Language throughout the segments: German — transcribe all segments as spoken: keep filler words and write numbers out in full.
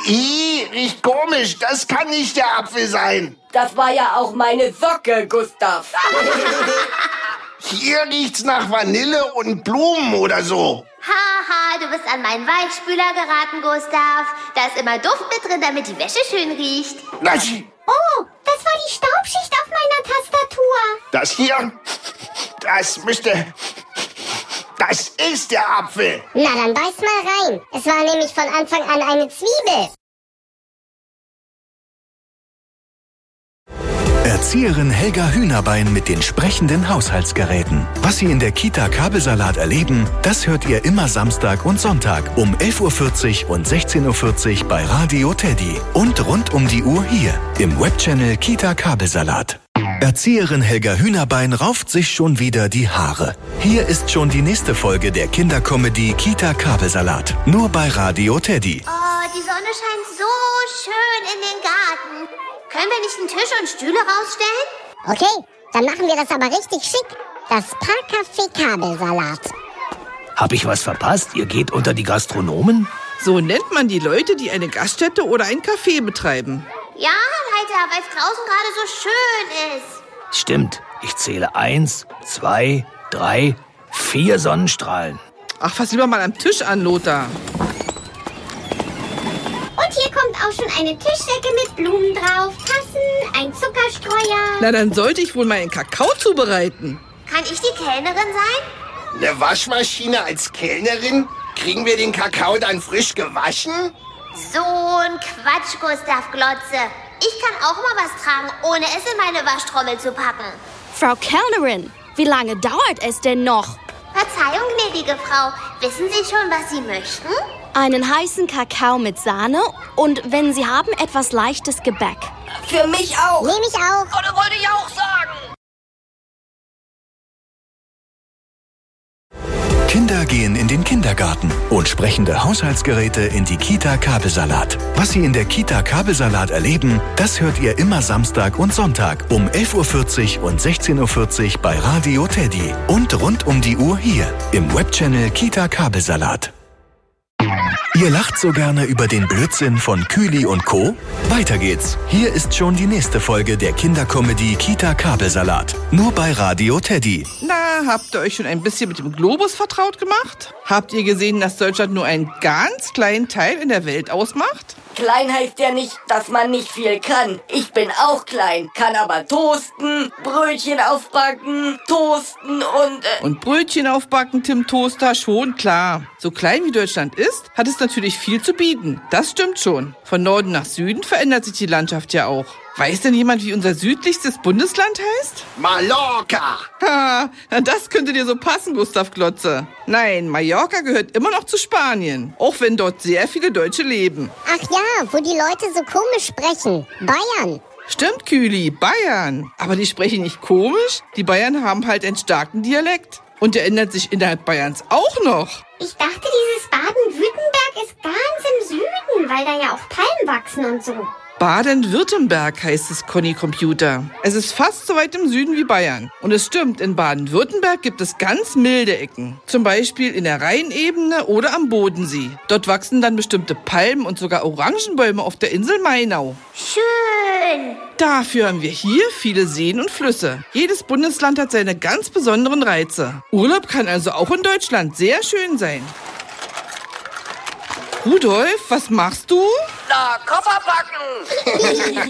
Ih, riecht komisch. Das kann nicht der Apfel sein. Das war ja auch meine Socke, Gustav. Hier riecht's nach Vanille und Blumen oder so. Haha, du bist an meinen Weichspüler geraten, Gustav. Da ist immer Duft mit drin, damit die Wäsche schön riecht. Das, Oh, das war die Staubschicht auf meiner Tastatur. das hier, das müsste... Das ist der Apfel. Na, dann beiß mal rein. Es war nämlich von Anfang an eine Zwiebel. Erzieherin Helga Hühnerbein mit den sprechenden Haushaltsgeräten. Was Sie in der Kita Kabelsalat erleben, das hört ihr immer Samstag und Sonntag um elf Uhr vierzig und sechzehn Uhr vierzig bei Radio Teddy. Und rund um die Uhr hier im Webchannel Kita Kabelsalat. Erzieherin Helga Hühnerbein rauft sich schon wieder die Haare. Hier ist schon die nächste Folge der Kindercomedy Kita Kabelsalat. Nur bei Radio Teddy. Oh, die Sonne scheint so schön in den Garten. Können wir nicht einen Tisch und Stühle rausstellen? Okay, dann machen wir das aber richtig schick. Das Parkcafé Kabelsalat. Hab ich was verpasst? Ihr geht unter die Gastronomen? So nennt man die Leute, die eine Gaststätte oder ein Café betreiben. Ja, Leiter, weil es draußen gerade so schön ist. Stimmt. Ich zähle eins, zwei, drei, vier Sonnenstrahlen. Ach, fass lieber mal am Tisch an, Lothar. Und hier kommt auch schon eine Tischdecke mit Blumen drauf, Tassen, ein Zuckerstreuer. Na, dann sollte ich wohl mal einen Kakao zubereiten. Kann ich die Kellnerin sein? Eine Waschmaschine als Kellnerin? Kriegen wir den Kakao dann frisch gewaschen? So ein Quatsch, Gustav Glotze. Ich kann auch mal was tragen, ohne es in meine Waschtrommel zu packen. Frau Kellnerin, wie lange dauert es denn noch? Verzeihung, gnädige Frau. Wissen Sie schon, was Sie möchten? Einen heißen Kakao mit Sahne und, wenn Sie haben, etwas leichtes Gebäck. Für mich auch. Nehme ich auch. Oh, das wollte ich auch sagen. Kinder gehen in den Kindergarten und sprechende Haushaltsgeräte in die Kita Kabelsalat. Was Sie in der Kita Kabelsalat erleben, das hört ihr immer Samstag und Sonntag um elf Uhr vierzig und sechzehn Uhr vierzig bei Radio Teddy. Und rund um die Uhr hier im Webchannel Kita Kabelsalat. Ihr lacht so gerne über den Blödsinn von Kühli und Co.? Weiter geht's. Hier ist schon die nächste Folge der Kindercomedy Kita Kabelsalat. Nur bei Radio Teddy. Na, habt ihr euch schon ein bisschen mit dem Globus vertraut gemacht? Habt ihr gesehen, dass Deutschland nur einen ganz kleinen Teil in der Welt ausmacht? Klein heißt ja nicht, dass man nicht viel kann. Ich bin auch klein, kann aber toasten, Brötchen aufbacken, toasten und... Äh Und Brötchen aufbacken, Tim Toaster, schon klar. So klein wie Deutschland ist, hat es natürlich viel zu bieten. Das stimmt schon. Von Norden nach Süden verändert sich die Landschaft ja auch. Weiß denn jemand, wie unser südlichstes Bundesland heißt? Mallorca. Ha, das könnte dir so passen, Gustav Glotze. Nein, Mallorca gehört immer noch zu Spanien, auch wenn dort sehr viele Deutsche leben. Ach ja, wo die Leute so komisch sprechen. Bayern. Stimmt, Kühli, Bayern. Aber die sprechen nicht komisch. Die Bayern haben halt einen starken Dialekt. Und der ändert sich innerhalb Bayerns auch noch. Ich dachte, dieses Baden-Württemberg ist ganz im Süden, weil da ja auch Palmen wachsen und so. Baden-Württemberg heißt es, Conny Computer. Es ist fast so weit im Süden wie Bayern. Und es stimmt, in Baden-Württemberg gibt es ganz milde Ecken. Zum Beispiel in der Rheinebene oder am Bodensee. Dort wachsen dann bestimmte Palmen und sogar Orangenbäume auf der Insel Mainau. Schön. Dafür haben wir hier viele Seen und Flüsse. Jedes Bundesland hat seine ganz besonderen Reize. Urlaub kann also auch in Deutschland sehr schön sein. Rudolf, was machst du? Na, Koffer packen.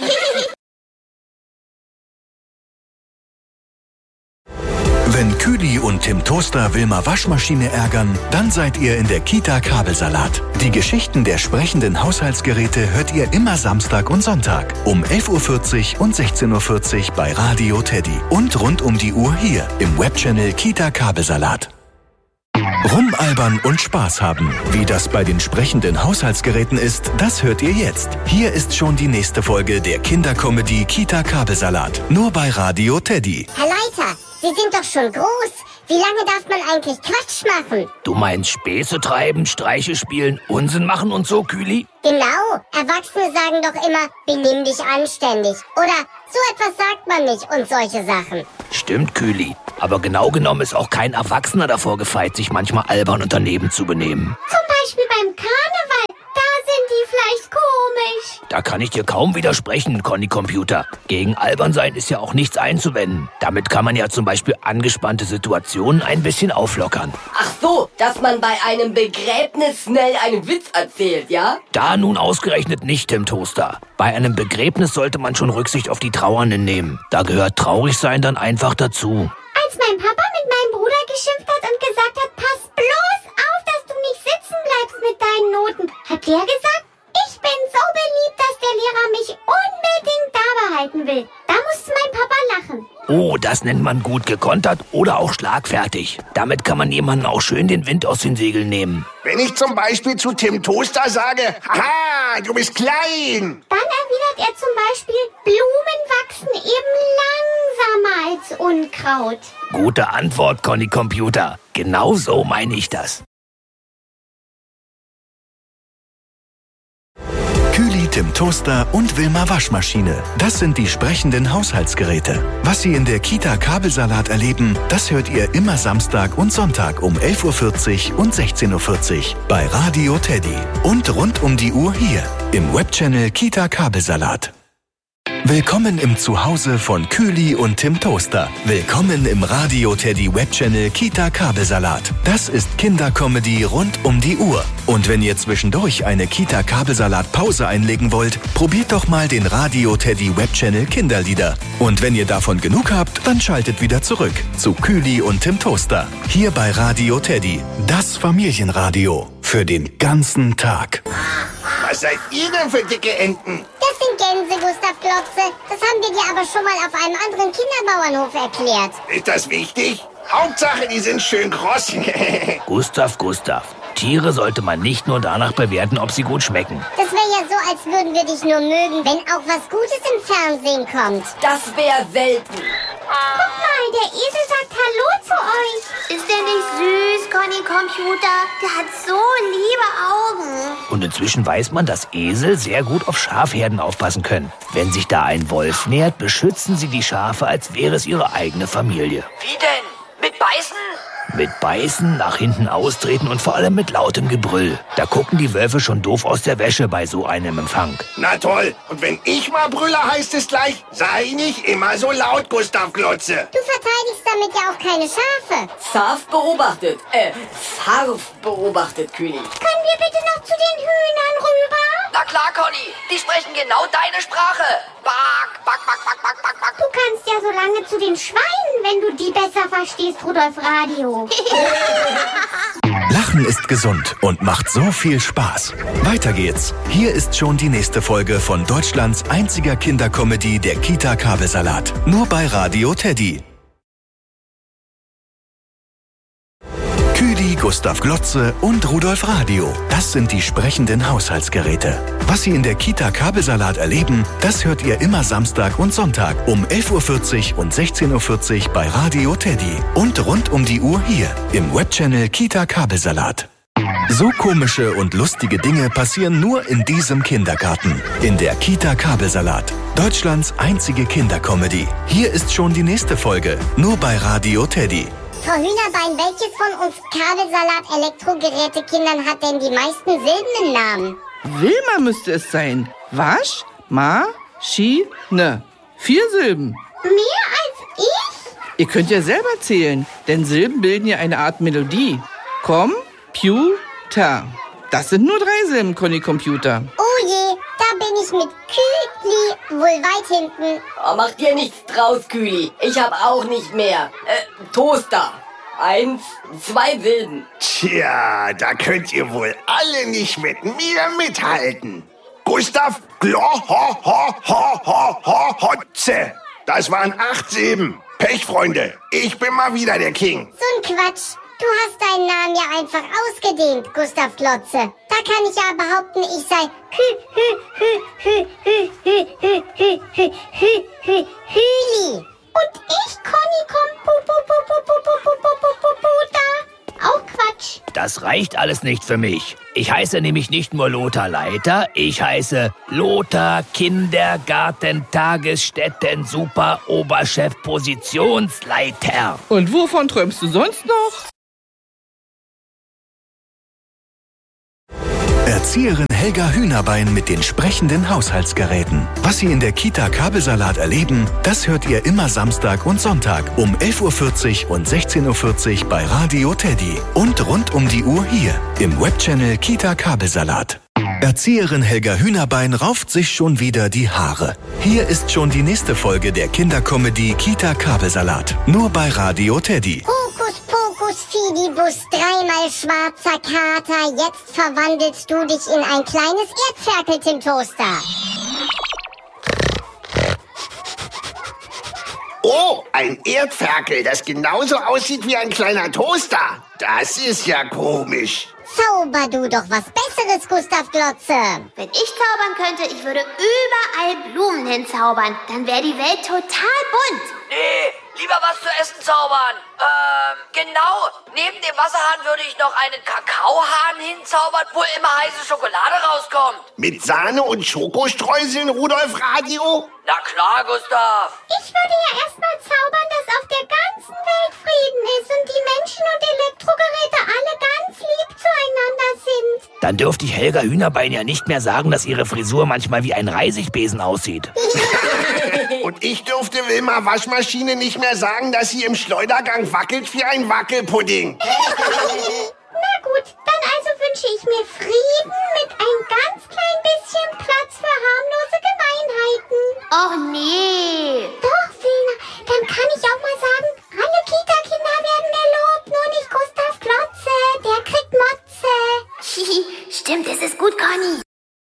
Wenn Kühli und Tim Toaster Wilma Waschmaschine ärgern, dann seid ihr in der Kita Kabelsalat. Die Geschichten der sprechenden Haushaltsgeräte hört ihr immer Samstag und Sonntag um elf Uhr vierzig und sechzehn Uhr vierzig bei Radio Teddy. Und rund um die Uhr hier im Webchannel Kita Kabelsalat. Rumalbern und Spaß haben. Wie das bei den sprechenden Haushaltsgeräten ist, das hört ihr jetzt. Hier ist schon die nächste Folge der Kindercomedy Kita Kabelsalat. Nur bei Radio Teddy. Herr Leiter, Sie sind doch schon groß. Wie lange darf man eigentlich Quatsch machen? Du meinst Späße treiben, Streiche spielen, Unsinn machen und so, Kühli? Genau. Erwachsene sagen doch immer, benimm dich anständig. Oder so etwas sagt man nicht und solche Sachen. Stimmt, Kühli. Aber genau genommen ist auch kein Erwachsener davor gefeit, sich manchmal albern und daneben zu benehmen. Zum Beispiel beim Karneval. Da sind die vielleicht komisch. Da kann ich dir kaum widersprechen, Conny Computer. Gegen Albernsein ist ja auch nichts einzuwenden. Damit kann man ja zum Beispiel angespannte Situationen ein bisschen auflockern. Ach so, dass man bei einem Begräbnis schnell einen Witz erzählt, ja? Da nun ausgerechnet nicht, Tim Toaster. Bei einem Begräbnis sollte man schon Rücksicht auf die Trauernden nehmen. Da gehört Traurigsein dann einfach dazu. Als mein Papa mit meinem Bruder geschimpft hat und gesagt hat, pass bloß auf, dass du nicht sitzen bleibst mit deinen Noten, hat der gesagt, ich bin so beliebt, dass der Lehrer mich unbedingt da behalten will. Da musste mein Papa lachen. Oh, das nennt man gut gekontert oder auch schlagfertig. Damit kann man jemanden auch schön den Wind aus den Segeln nehmen. Wenn ich zum Beispiel zu Tim Toaster sage, haha, du bist klein. Dann erwidert er zum Beispiel, Blumen wachsen eben langsamer als Unkraut. Gute Antwort, Conny Computer. Genau so meine ich das. Kühli, Tim Toaster und Wilma Waschmaschine. Das sind die sprechenden Haushaltsgeräte. Was Sie in der Kita Kabelsalat erleben, das hört ihr immer Samstag und Sonntag um elf Uhr vierzig und sechzehn Uhr vierzig bei Radio Teddy. Und rund um die Uhr hier im Webchannel Kita Kabelsalat. Willkommen im Zuhause von Kühli und Tim Toaster. Willkommen im Radio Teddy Webchannel Kita Kabelsalat. Das ist Kindercomedy rund um die Uhr. Und wenn ihr zwischendurch eine Kita Kabelsalat Pause einlegen wollt, probiert doch mal den Radio Teddy Webchannel Kinderlieder. Und wenn ihr davon genug habt, dann schaltet wieder zurück zu Kühli und Tim Toaster. Hier bei Radio Teddy, das Familienradio für den ganzen Tag. Was seid ihr denn für dicke Enten? Das sind Gänse, Gustav Glotze. Das haben wir dir aber schon mal auf einem anderen Kinderbauernhof erklärt. Ist das wichtig? Hauptsache, die sind schön kross. Gustav, Gustav. Tiere sollte man nicht nur danach bewerten, ob sie gut schmecken. Das wäre ja so, als würden wir dich nur mögen, wenn auch was Gutes im Fernsehen kommt. Das wäre selten. Guck mal, der Esel sagt Hallo zu euch. Ist der nicht süß, Conny Computer? Der hat so liebe Augen. Und inzwischen weiß man, dass Esel sehr gut auf Schafherden aufpassen können. Wenn sich da ein Wolf nähert, beschützen sie die Schafe, als wäre es ihre eigene Familie. Wie denn? Mit Beißen? Mit Beißen, nach hinten austreten und vor allem mit lautem Gebrüll. Da gucken die Wölfe schon doof aus der Wäsche bei so einem Empfang. Na toll. Und wenn ich mal brülle, heißt es gleich, sei nicht immer so laut, Gustav Glotze. Du verteidigst damit ja auch keine Schafe. Scharf beobachtet. Äh, scharf beobachtet, Kühli. Können wir bitte noch zu den Hühnern rüber? Na klar, Conny. Die sprechen genau deine Sprache. Back, back, back, back, back, back, back. Du kannst ja so lange zu den Schweinen, wenn du die besser verstehst, Rudolf Radio. Lachen ist gesund und macht so viel Spaß. Weiter geht's. Hier ist schon die nächste Folge von Deutschlands einziger Kindercomedy, der Kita Kabelsalat. Nur bei Radio Teddy. Kühli, Gustav Glotze und Rudolf Radio. Das sind die sprechenden Haushaltsgeräte. Was Sie in der Kita Kabelsalat erleben, das hört ihr immer Samstag und Sonntag um elf Uhr vierzig und sechzehn Uhr vierzig bei Radio Teddy. Und rund um die Uhr hier im Webchannel Kita Kabelsalat. So komische und lustige Dinge passieren nur in diesem Kindergarten. In der Kita Kabelsalat. Deutschlands einzige Kindercomedy. Hier ist schon die nächste Folge. Nur bei Radio Teddy. Frau Hühnerbein, welches von uns Kabelsalat-Elektrogerätekindern hat denn die meisten Silben im Namen? Wilma müsste es sein. Wasch, Ma, Schi, Ne. Vier Silben. Mehr als ich? Ihr könnt ja selber zählen, denn Silben bilden ja eine Art Melodie. Com, Piu, Ta. Das sind nur drei Silben, Conny Computer. Oh je, da bin ich mit Kühli wohl weit hinten. Oh, mach dir nichts draus, Kühli. Ich hab auch nicht mehr. Äh, Toaster. Eins, zwei Silben. Tja, da könnt ihr wohl alle nicht mit mir mithalten. Gustav, Glo, ho, ho, ho, ho, ho, Hotze. Das waren acht Silben. Pech, Freunde. Ich bin mal wieder der King. So ein Quatsch. Du hast deinen Namen ja einfach ausgedehnt, Gustav Glotze. Da kann ich ja behaupten, ich sei Hü, Hü, Hü, Hü, Hü, Hü, Hü, Hü, Hü, Hü, Hü, Hüli. Und ich, Conny, komm, pu, pu, pu, pu, pu, pu, pu, pu, pu, pu, pu, da. Auch Quatsch. Das reicht alles nicht für mich. Ich heiße nämlich nicht nur Lothar Leiter, ich heiße Lothar Kindergarten Tagesstätten Super Oberchef Positionsleiter. Und wovon träumst du sonst noch? Erzieherin Helga Hühnerbein mit den sprechenden Haushaltsgeräten. Was Sie in der Kita Kabelsalat erleben, das hört ihr immer Samstag und Sonntag um elf Uhr vierzig und sechzehn Uhr vierzig bei Radio Teddy. Und rund um die Uhr hier im Webchannel Kita Kabelsalat. Erzieherin Helga Hühnerbein rauft sich schon wieder die Haare. Hier ist schon die nächste Folge der Kindercomedy Kita Kabelsalat. Nur bei Radio Teddy. Hokus pokus fidibus, dreimal schwarzer Kater. Jetzt verwandelst du dich in ein kleines Erdferkel, Tim Toaster. Oh, ein Erdferkel, das genauso aussieht wie ein kleiner Toaster. Das ist ja komisch. Zauber du doch was Besseres, Gustav Glotze. Wenn ich zaubern könnte, ich würde überall Blumen hinzaubern. Dann wäre die Welt total bunt. Nee, lieber was zu essen zaubern. Ähm, genau. Neben dem Wasserhahn würde ich noch einen Kakaohahn hinzaubern, wo immer heiße Schokolade rauskommt. Mit Sahne und Schokostreuseln, Rudolf Radio? Na klar, Gustav. Ich würde ja erstmal zaubern, dass auf der ganzen Welt Frieden ist und die Menschen und Elektrogeräte alle ganz lieb zueinander sind. Dann dürfte ich Helga Hühnerbein ja nicht mehr sagen, dass ihre Frisur manchmal wie ein Reisigbesen aussieht. Und ich dürfte Wilma Waschmaschine nicht mehr sagen, dass sie im Schleudergang wackelt wie ein Wackelpudding. Na gut, dann also wünsche ich mir Frieden mit ein ganz klein bisschen Platz für harmlose Gemeinheiten. Och nee. Doch, Wilma, dann kann ich auch mal sagen, alle Kita-Kinder werden gelobt, nur nicht Gustav Glotze, der kriegt Motze. Stimmt, es ist gut, Conny.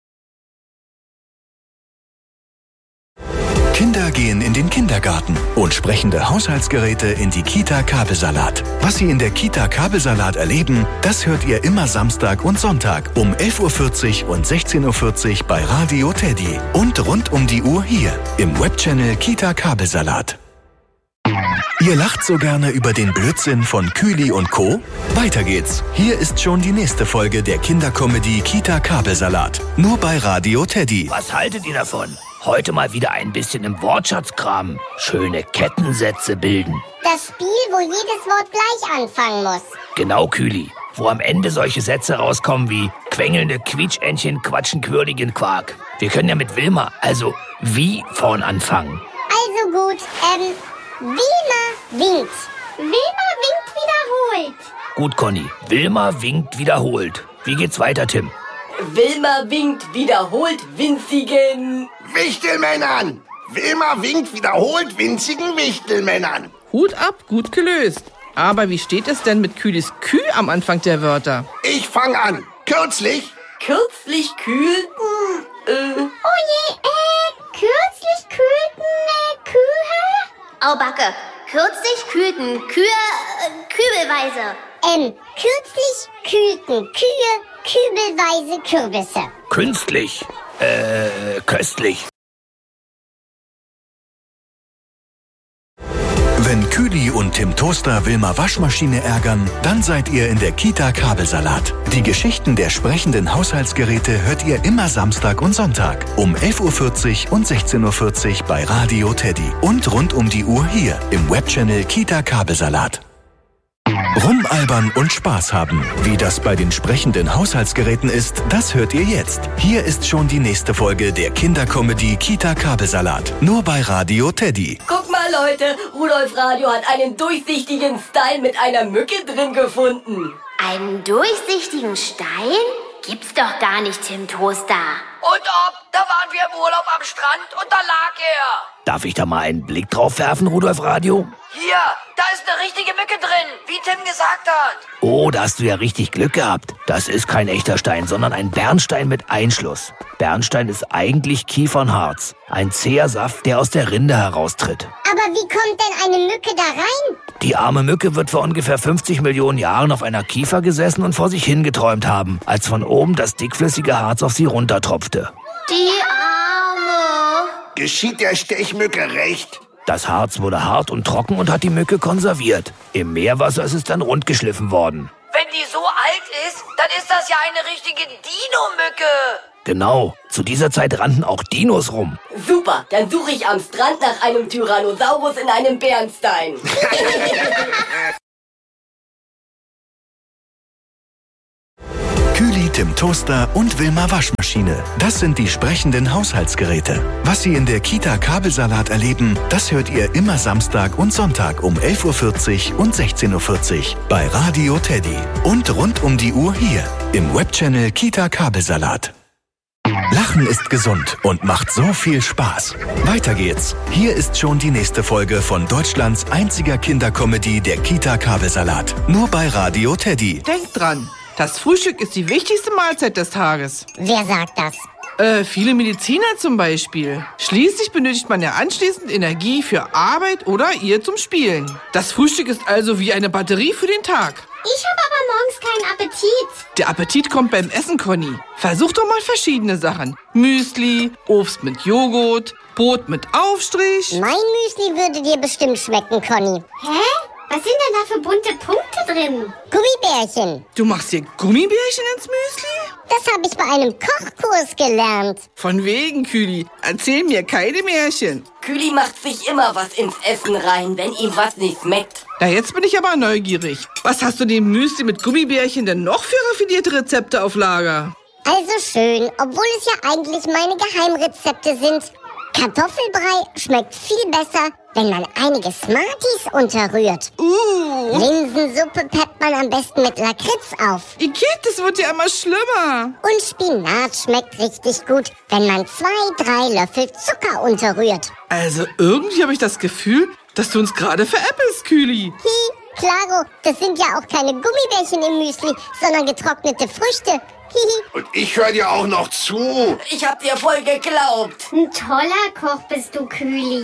Kinder gehen in den Kindergarten und sprechende Haushaltsgeräte in die Kita Kabelsalat. Was Sie in der Kita Kabelsalat erleben, das hört ihr immer Samstag und Sonntag um elf Uhr vierzig und sechzehn Uhr vierzig bei Radio Teddy. Und rund um die Uhr hier im Webchannel Kita Kabelsalat. Ihr lacht so gerne über den Blödsinn von Kühli und Co.? Weiter geht's. Hier ist schon die nächste Folge der Kindercomedy Kita Kabelsalat. Nur bei Radio Teddy. Was haltet ihr davon? Heute mal wieder ein bisschen im Wortschatz kramen. Schöne Kettensätze bilden. Das Spiel, wo jedes Wort gleich anfangen muss. Genau, Kühli. Wo am Ende solche Sätze rauskommen wie quengelnde Quietschentchen quatschen quirligen Quark. Wir können ja mit Wilma, also wie vorn anfangen. Also gut, ähm, Wilma winkt. Wilma winkt wiederholt. Gut, Conny. Wilma winkt wiederholt. Wie geht's weiter, Tim? Wilma winkt wiederholt winzigen... Wichtelmännern! Wilma winkt wiederholt winzigen Wichtelmännern. Hut ab, gut gelöst. Aber wie steht es denn mit Kühlis Küh am Anfang der Wörter? Ich fang an. Kürzlich. Kürzlich kühlten... Äh... Oh je, äh, kürzlich kühlten äh, Kühe? Au Backe, kürzlich kühlten Kühe äh, kübelweise. Ähm, kürzlich kühlten Kühe kübelweise Kürbisse. Künstlich. Äh, köstlich. Wenn Kühli und Tim Toaster Wilma Waschmaschine ärgern, dann seid ihr in der Kita Kabelsalat. Die Geschichten der sprechenden Haushaltsgeräte hört ihr immer Samstag und Sonntag um elf Uhr vierzig und sechzehn Uhr vierzig bei Radio Teddy. Und rund um die Uhr hier im Webchannel Kita Kabelsalat. Rumalbern und Spaß haben. Wie das bei den sprechenden Haushaltsgeräten ist, das hört ihr jetzt. Hier ist schon die nächste Folge der Kindercomedy Kita Kabelsalat. Nur bei Radio Teddy. Guck mal, Leute, Rudolf Radio hat einen durchsichtigen Stein mit einer Mücke drin gefunden. Einen durchsichtigen Stein? Gibt's doch gar nicht, Tim Toaster. Und ob, da waren wir im Urlaub am Strand und da lag er. Darf ich da mal einen Blick drauf werfen, Rudolf Radio? Hier, da ist eine richtige Mücke drin, wie Tim gesagt hat. Oh, da hast du ja richtig Glück gehabt. Das ist kein echter Stein, sondern ein Bernstein mit Einschluss. Bernstein ist eigentlich Kiefernharz. Ein zäher Saft, der aus der Rinde heraustritt. Aber wie kommt denn eine Mücke da rein? Die arme Mücke wird vor ungefähr fünfzig Millionen Jahren auf einer Kiefer gesessen und vor sich hingeträumt haben, als von oben das dickflüssige Harz auf sie runtertropfte. Die Arme. Geschieht der Stechmücke recht? Das Harz wurde hart und trocken und hat die Mücke konserviert. Im Meerwasser ist es dann rund geschliffen worden. Wenn die so alt ist, dann ist das ja eine richtige Dino-Mücke. Genau, zu dieser Zeit rannten auch Dinos rum. Super, dann suche ich am Strand nach einem Tyrannosaurus in einem Bernstein. Kühli Tim Toaster und Wilma Waschmaschine. Das sind die sprechenden Haushaltsgeräte. Was Sie in der Kita Kabelsalat erleben, das hört ihr immer Samstag und Sonntag um elf Uhr vierzig und sechzehn Uhr vierzig bei Radio Teddy. Und rund um die Uhr hier im Webchannel Kita Kabelsalat. Lachen ist gesund und macht so viel Spaß. Weiter geht's. Hier ist schon die nächste Folge von Deutschlands einziger Kindercomedy, der Kita Kabelsalat. Nur bei Radio Teddy. Denkt dran, das Frühstück ist die wichtigste Mahlzeit des Tages. Wer sagt das? Äh, viele Mediziner zum Beispiel. Schließlich benötigt man ja anschließend Energie für Arbeit oder ihr zum Spielen. Das Frühstück ist also wie eine Batterie für den Tag. Ich habe aber morgens keinen Appetit. Der Appetit kommt beim Essen, Conny. Versuch doch mal verschiedene Sachen. Müsli, Obst mit Joghurt, Brot mit Aufstrich. Mein Müsli würde dir bestimmt schmecken, Conny. Hä? Was sind denn da für bunte Punkte drin? Gummibärchen. Du machst dir Gummibärchen ins Müsli? Das habe ich bei einem Kochkurs gelernt. Von wegen, Küli. Erzähl mir keine Märchen. Küli macht sich immer was ins Essen rein, wenn ihm was nicht schmeckt. Na, jetzt bin ich aber neugierig. Was hast du dem Müsli mit Gummibärchen denn noch für raffinierte Rezepte auf Lager? Also schön, obwohl es ja eigentlich meine Geheimrezepte sind. Kartoffelbrei schmeckt viel besser, wenn man einige Smarties unterrührt. Uh. Linsensuppe peppt man am besten mit Lakritz auf. Igitt, das wird ja immer schlimmer. Und Spinat schmeckt richtig gut, wenn man zwei, drei Löffel Zucker unterrührt. Also irgendwie habe ich das Gefühl, dass du uns gerade veräppelst, Küli. Hi, klaro, das sind ja auch keine Gummibärchen im Müsli, sondern getrocknete Früchte. Und ich höre dir auch noch zu. Ich hab dir voll geglaubt. Ein toller Koch bist du, Küli.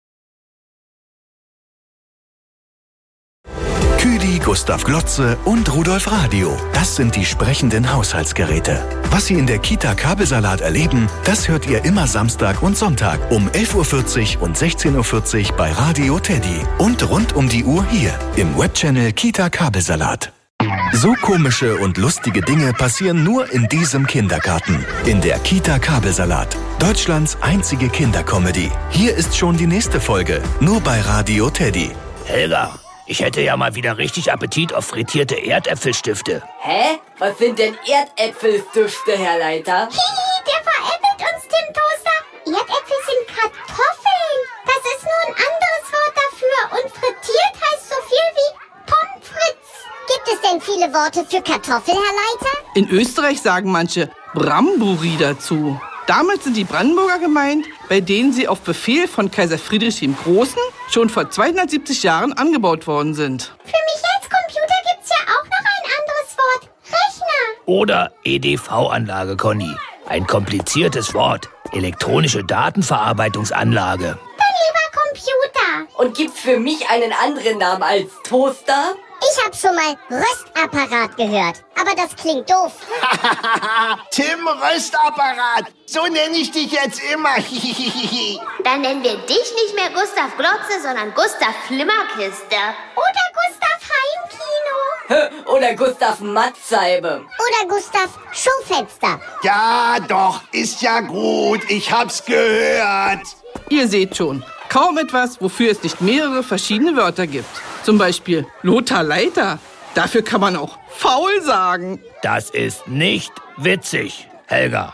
Küli, Gustav Glotze und Rudolf Radio. Das sind die sprechenden Haushaltsgeräte. Was Sie in der Kita Kabelsalat erleben, das hört ihr immer Samstag und Sonntag um elf Uhr vierzig und sechzehn Uhr vierzig bei Radio Teddy. Und rund um die Uhr hier im Webchannel Kita Kabelsalat. So komische und lustige Dinge passieren nur in diesem Kindergarten. In der Kita Kabelsalat. Deutschlands einzige Kindercomedy. Hier ist schon die nächste Folge. Nur bei Radio Teddy. Helga, ich hätte ja mal wieder richtig Appetit auf frittierte Erdäpfelstifte. Hä? Was sind denn Erdäpfelstifte, Herr Leiter? Hihi, der veräppelt uns, Tim Toaster. Erdäpfel sind Kartoffeln. Das ist nur ein anderes Wort dafür. Und frittiert heißt so viel wie Pommes frites. Gibt es denn viele Worte für Kartoffel, Herr Leiter? In Österreich sagen manche Bramburi dazu. Damit sind die Brandenburger gemeint, bei denen sie auf Befehl von Kaiser Friedrich dem Großen schon vor zweihundertsiebzig Jahren angebaut worden sind. Für mich als Computer gibt's ja auch noch ein anderes Wort. Rechner. Oder E D V-Anlage, Conny. Ein kompliziertes Wort. Elektronische Datenverarbeitungsanlage. Dann lieber Computer. Und gibt's für mich einen anderen Namen als Toaster? Ich habe schon mal Röstapparat gehört, aber das klingt doof. Tim Röstapparat. So nenne ich dich jetzt immer. Dann nennen wir dich nicht mehr Gustav Glotze, sondern Gustav Flimmerkiste. Oder Gustav Heimkino. Oder Gustav Matzeibe. Oder Gustav Schaufenster. Ja, doch, ist ja gut. Ich hab's gehört. Ihr seht schon, kaum etwas, wofür es nicht mehrere verschiedene Wörter gibt. Zum Beispiel Lothar Leiter. Dafür kann man auch faul sagen. Das ist nicht witzig, Helga.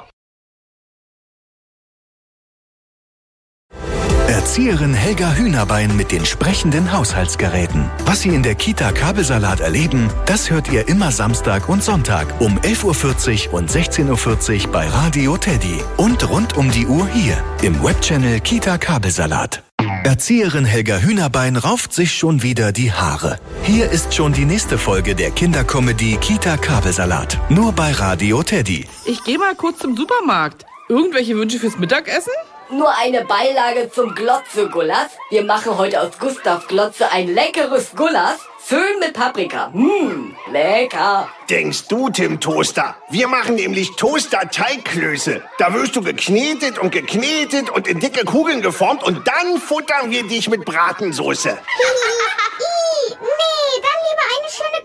Erzieherin Helga Hühnerbein mit den sprechenden Haushaltsgeräten. Was Sie in der Kita Kabelsalat erleben, das hört ihr immer Samstag und Sonntag um elf Uhr vierzig und sechzehn Uhr vierzig bei Radio Teddy. Und rund um die Uhr hier im Webchannel Kita Kabelsalat. Erzieherin Helga Hühnerbein rauft sich schon wieder die Haare. Hier ist schon die nächste Folge der Kindercomedy Kita Kabelsalat. Nur bei Radio Teddy. Ich gehe mal kurz zum Supermarkt. Irgendwelche Wünsche fürs Mittagessen? Nur eine Beilage zum Glotze-Gulasch. Wir machen heute aus Gustav Glotze ein leckeres Gulasch. Schön mit Paprika. Mmh, lecker. Denkst du, Tim Toaster? Wir machen nämlich Toaster-Teigklöße. Da wirst du geknetet und geknetet und in dicke Kugeln geformt und dann futtern wir dich mit Bratensoße. Ih, nee, dann lieber eine schöne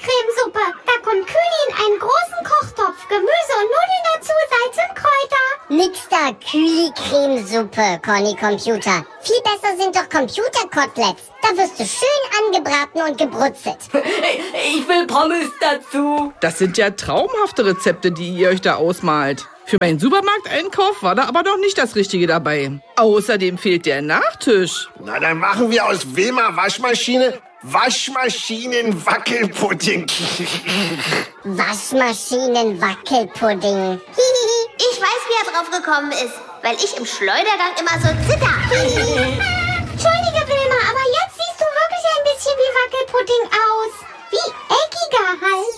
Kühli-Cremesuppe. Da kommt Kühli in einen großen Kochtopf, Gemüse und Nudeln dazu, Salz und Kräuter. Nix da, Kühli-Cremesuppe, Conny Computer. Viel besser sind doch Computerkoteletts. Da wirst du schön angebraten und gebrutzelt. Ich will Pommes dazu. Das sind ja traumhafte Rezepte, die ihr euch da ausmalt. Für meinen Supermarkteinkauf war da aber noch nicht das Richtige dabei. Außerdem fehlt der Nachtisch. Na, dann machen wir aus Wilma Waschmaschine Waschmaschinen-Wackelpudding. Waschmaschinen-Wackelpudding. Ich weiß, wie er drauf gekommen ist, weil ich im Schleudergang immer so zitter. Entschuldige, Wilma, aber jetzt siehst du wirklich ein bisschen wie Wackelpudding aus. Wie eckiger halt.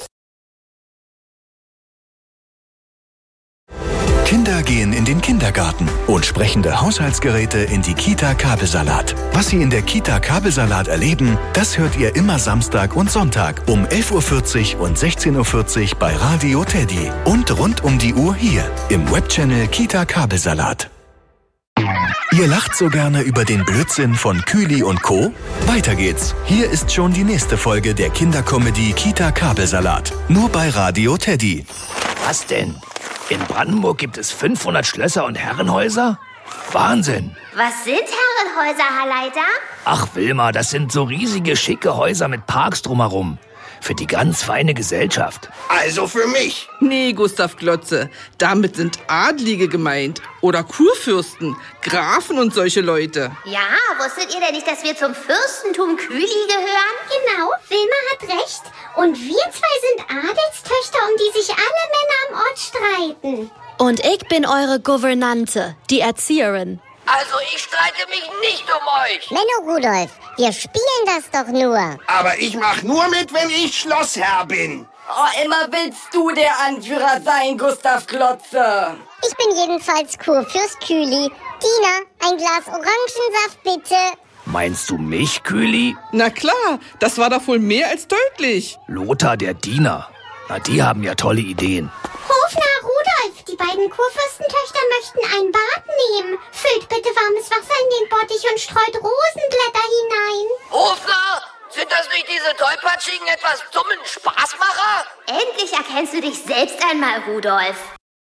Kinder gehen in den Kindergarten und sprechende Haushaltsgeräte in die Kita Kabelsalat. Was Sie in der Kita Kabelsalat erleben, das hört ihr immer Samstag und Sonntag um elf Uhr vierzig und sechzehn Uhr vierzig bei Radio Teddy und rund um die Uhr hier im Webchannel Kita Kabelsalat. Ihr lacht so gerne über den Blödsinn von Kühli und Co. Weiter geht's. Hier ist schon die nächste Folge der Kindercomedy Kita Kabelsalat. Nur bei Radio Teddy. Was denn? In Brandenburg gibt es fünfhundert Schlösser und Herrenhäuser? Wahnsinn! Was sind Herrenhäuser, Herr Leiter? Ach Wilma, das sind so riesige, schicke Häuser mit Parks drumherum. Für die ganz feine Gesellschaft. Also für mich. Nee, Gustav Glotze, damit sind Adlige gemeint. Oder Kurfürsten, Grafen und solche Leute. Ja, wusstet ihr denn nicht, dass wir zum Fürstentum Kühli gehören? Genau, Wilma hat recht. Und wir zwei sind Adelstöchter, um die sich alle Männer am Ort streiten. Und ich bin eure Gouvernante, die Erzieherin. Also ich streite mich nicht um euch. Menno Rudolf, wir spielen das doch nur. Aber ich mach nur mit, wenn ich Schlossherr bin. Oh, immer willst du der Anführer sein, Gustav Glotze. Ich bin jedenfalls Kurfürst Kühli. Dina, ein Glas Orangensaft bitte. Meinst du mich, Kühli? Na klar, das war doch wohl mehr als deutlich. Lothar, der Diener. Na, die haben ja tolle Ideen. Hofner, Rudolf, die beiden Kurfürstentöchter möchten ein Bad nehmen. Füllt bitte warmes Wasser in den Bottich und streut Rosenblätter hinein. Hofner, sind das nicht diese tollpatschigen, etwas dummen Spaßmacher? Endlich erkennst du dich selbst einmal, Rudolf.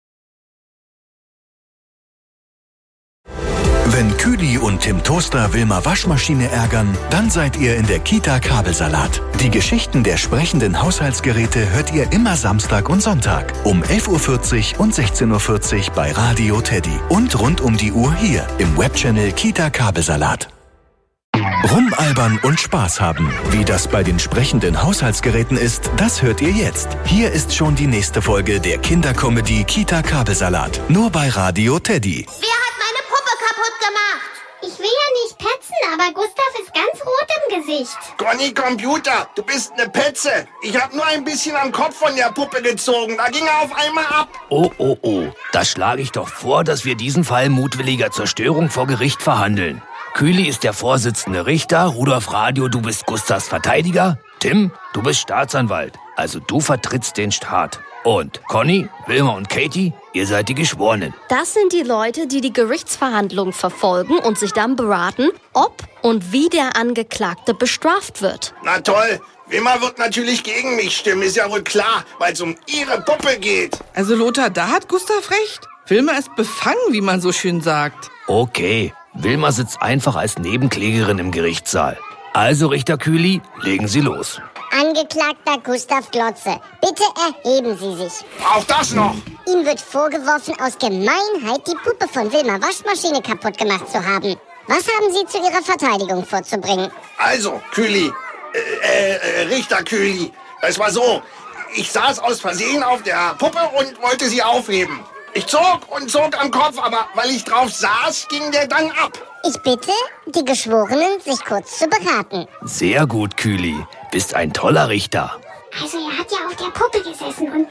Wenn Kühli und Tim Toaster Wilma Waschmaschine ärgern, dann seid ihr in der Kita Kabelsalat. Die Geschichten der sprechenden Haushaltsgeräte hört ihr immer Samstag und Sonntag um elf Uhr vierzig und sechzehn Uhr vierzig bei Radio Teddy und rund um die Uhr hier im Webchannel Kita Kabelsalat. Rumalbern und Spaß haben. Wie das bei den sprechenden Haushaltsgeräten ist, das hört ihr jetzt. Hier ist schon die nächste Folge der Kindercomedy Kita Kabelsalat. Nur bei Radio Teddy. Wer hat meine Puppe kaputt gemacht? Ich will ja nicht petzen, aber Gustav ist ganz rot im Gesicht. Conny Computer, du bist eine Petze. Ich hab nur ein bisschen am Kopf von der Puppe gezogen. Da ging er auf einmal ab. Oh, oh, oh. Da schlage ich doch vor, dass wir diesen Fall mutwilliger Zerstörung vor Gericht verhandeln. Kühli ist der Vorsitzende Richter, Rudolf Radio, du bist Gustavs Verteidiger, Tim, du bist Staatsanwalt, also du vertrittst den Staat. Und Conny, Wilma und Katie, ihr seid die Geschworenen. Das sind die Leute, die die Gerichtsverhandlung verfolgen und sich dann beraten, ob und wie der Angeklagte bestraft wird. Na toll, Wilma wird natürlich gegen mich stimmen, ist ja wohl klar, weil es um ihre Puppe geht. Also Lothar, da hat Gustav recht. Wilma ist befangen, wie man so schön sagt. Okay, Wilma sitzt einfach als Nebenklägerin im Gerichtssaal. Also, Richter Kühli, legen Sie los. Angeklagter Gustav Glotze, bitte erheben Sie sich. Auch das noch. Ihm wird vorgeworfen, aus Gemeinheit die Puppe von Wilma Waschmaschine kaputt gemacht zu haben. Was haben Sie zu Ihrer Verteidigung vorzubringen? Also, Kühli, äh, äh, Richter Kühli, es war so, ich saß aus Versehen auf der Puppe und wollte sie aufheben. Ich zog und zog am Kopf, aber weil ich drauf saß, ging der dann ab. Ich bitte die Geschworenen, sich kurz zu beraten. Sehr gut, Kühli. Bist ein toller Richter. Also er hat ja auf der Puppe gesessen und...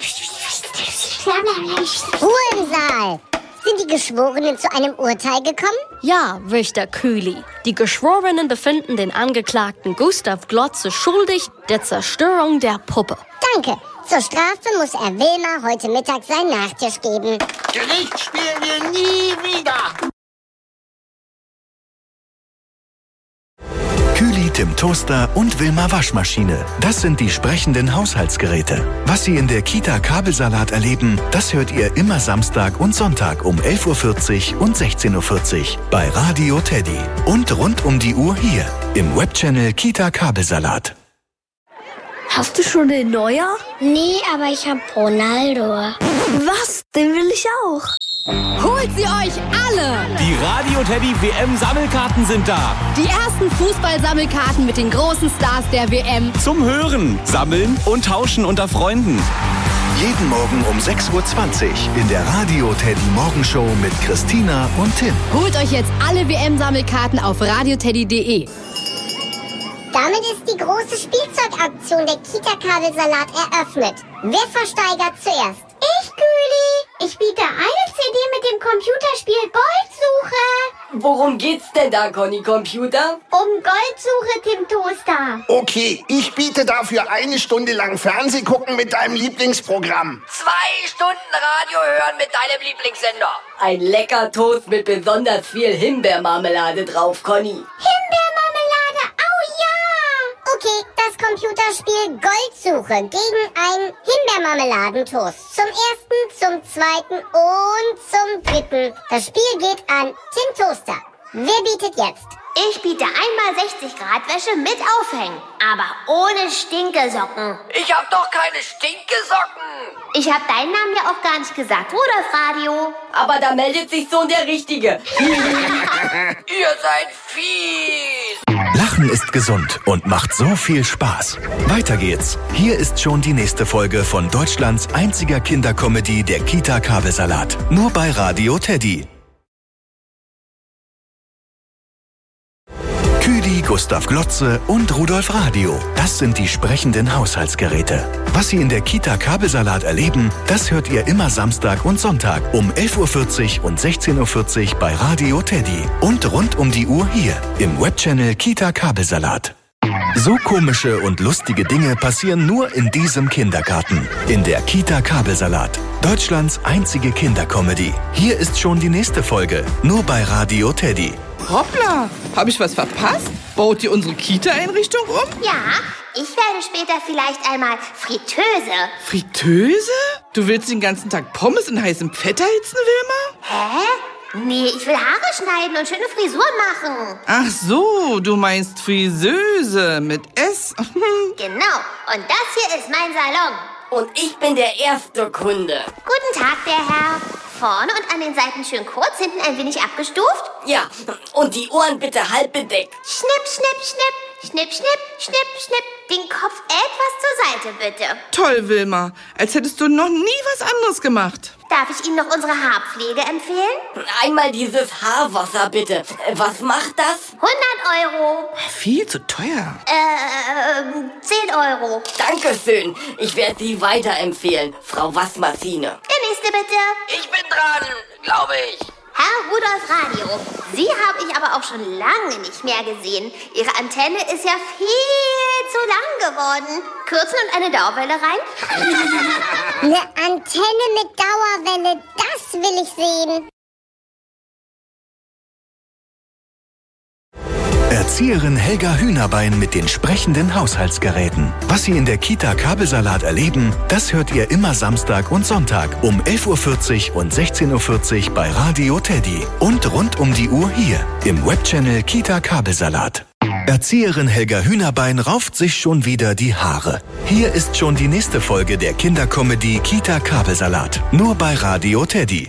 Ruhe im Saal. Sind die Geschworenen zu einem Urteil gekommen? Ja, Richter Kühli. Die Geschworenen befinden den Angeklagten Gustav Glotze schuldig der Zerstörung der Puppe. Danke. Zur Strafe muss er Wilma heute Mittag seinen Nachtisch geben. Gericht spielen wir nie wieder. Kühli, Tim Toaster und Wilma Waschmaschine. Das sind die sprechenden Haushaltsgeräte. Was Sie in der Kita Kabelsalat erleben, das hört ihr immer Samstag und Sonntag um elf Uhr vierzig und sechzehn Uhr vierzig bei Radio Teddy. Und rund um die Uhr hier im Webchannel Kita Kabelsalat. Hast du schon den Neuer? Nee, aber ich hab Ronaldo. Was? Den will ich auch. Holt sie euch alle! Die Radio Teddy W M-Sammelkarten sind da. Die ersten Fußball-Sammelkarten mit den großen Stars der W M. Zum Hören, Sammeln und Tauschen unter Freunden. Jeden Morgen um sechs Uhr zwanzig in der Radio Teddy Morgenshow mit Christina und Tim. Holt euch jetzt alle W M-Sammelkarten auf radioteddy punkt de. Damit ist die große Spielzeugaktion der Kita Kabelsalat eröffnet. Wer versteigert zuerst? Ich, Kühli. Ich biete eine C D mit dem Computerspiel Goldsuche. Worum geht's denn da, Conny Computer? Um Goldsuche, Tim Toaster. Okay, ich biete dafür eine Stunde lang Fernseh gucken mit deinem Lieblingsprogramm. Zwei Stunden Radio hören mit deinem Lieblingssender. Ein lecker Toast mit besonders viel Himbeermarmelade drauf, Conny. Himbeermarmelade, au ja. Okay, das Computerspiel Goldsuche gegen einen Himbeermarmeladentoast. Zum ersten, zum zweiten und zum dritten. Das Spiel geht an Tim Toaster. Wer bietet jetzt? Ich biete einmal sechzig Grad Wäsche mit Aufhängen, aber ohne Stinkesocken. Ich hab doch keine Stinkesocken. Ich hab deinen Namen ja auch gar nicht gesagt, Rudolf Radio. Aber da meldet sich so der Richtige. Ihr seid fies. Lachen ist gesund und macht so viel Spaß. Weiter geht's. Hier ist schon die nächste Folge von Deutschlands einziger Kindercomedy, der Kita Kabelsalat. Nur bei Radio Teddy. Kühli, Gustav Glotze und Rudolf Radio. Das sind die sprechenden Haushaltsgeräte. Was Sie in der Kita Kabelsalat erleben, das hört ihr immer Samstag und Sonntag um elf Uhr vierzig und sechzehn Uhr vierzig bei Radio Teddy. Und rund um die Uhr hier im Webchannel Kita Kabelsalat. So komische und lustige Dinge passieren nur in diesem Kindergarten. In der Kita Kabelsalat. Deutschlands einzige Kindercomedy. Hier ist schon die nächste Folge. Nur bei Radio Teddy. Hoppla, habe ich was verpasst? Baut ihr unsere Kita-Einrichtung um? Ja, ich werde später vielleicht einmal Fritteuse. Fritteuse? Du willst den ganzen Tag Pommes in heißem Fett erhitzen, Wilma? Hä? Nee, ich will Haare schneiden und schöne Frisuren machen. Ach so, du meinst Friseuse mit S. Genau, und das hier ist mein Salon. Und ich bin der erste Kunde. Guten Tag, der Herr. Vorne und an den Seiten schön kurz, hinten ein wenig abgestuft. Ja, und die Ohren bitte halb bedeckt. Schnipp, schnipp, schnipp, schnipp, schnipp, schnipp, schnipp. Den Kopf etwas zur Seite, bitte. Toll, Wilma. Als hättest du noch nie was anderes gemacht. Darf ich Ihnen noch unsere Haarpflege empfehlen? Einmal dieses Haarwasser, bitte. Was macht das? hundert Euro. Viel zu teuer. Äh, zehn Euro. Dankeschön. Ich werde Sie weiterempfehlen, Frau Waschmaschine. Der nächste, bitte. Ich bin dran, glaube ich. Herr Rudolf Radio, Sie habe ich aber auch schon lange nicht mehr gesehen. Ihre Antenne ist ja viel zu lang geworden. Kürzen und eine Dauerwelle rein? Eine Antenne mit Dauerwelle, das will ich sehen. Erzieherin Helga Hühnerbein mit den sprechenden Haushaltsgeräten. Was Sie in der Kita Kabelsalat erleben, das hört ihr immer Samstag und Sonntag um elf Uhr vierzig und sechzehn Uhr vierzig bei Radio Teddy. Und rund um die Uhr hier im Webchannel Kita Kabelsalat. Erzieherin Helga Hühnerbein rauft sich schon wieder die Haare. Hier ist schon die nächste Folge der Kindercomedy Kita Kabelsalat. Nur bei Radio Teddy.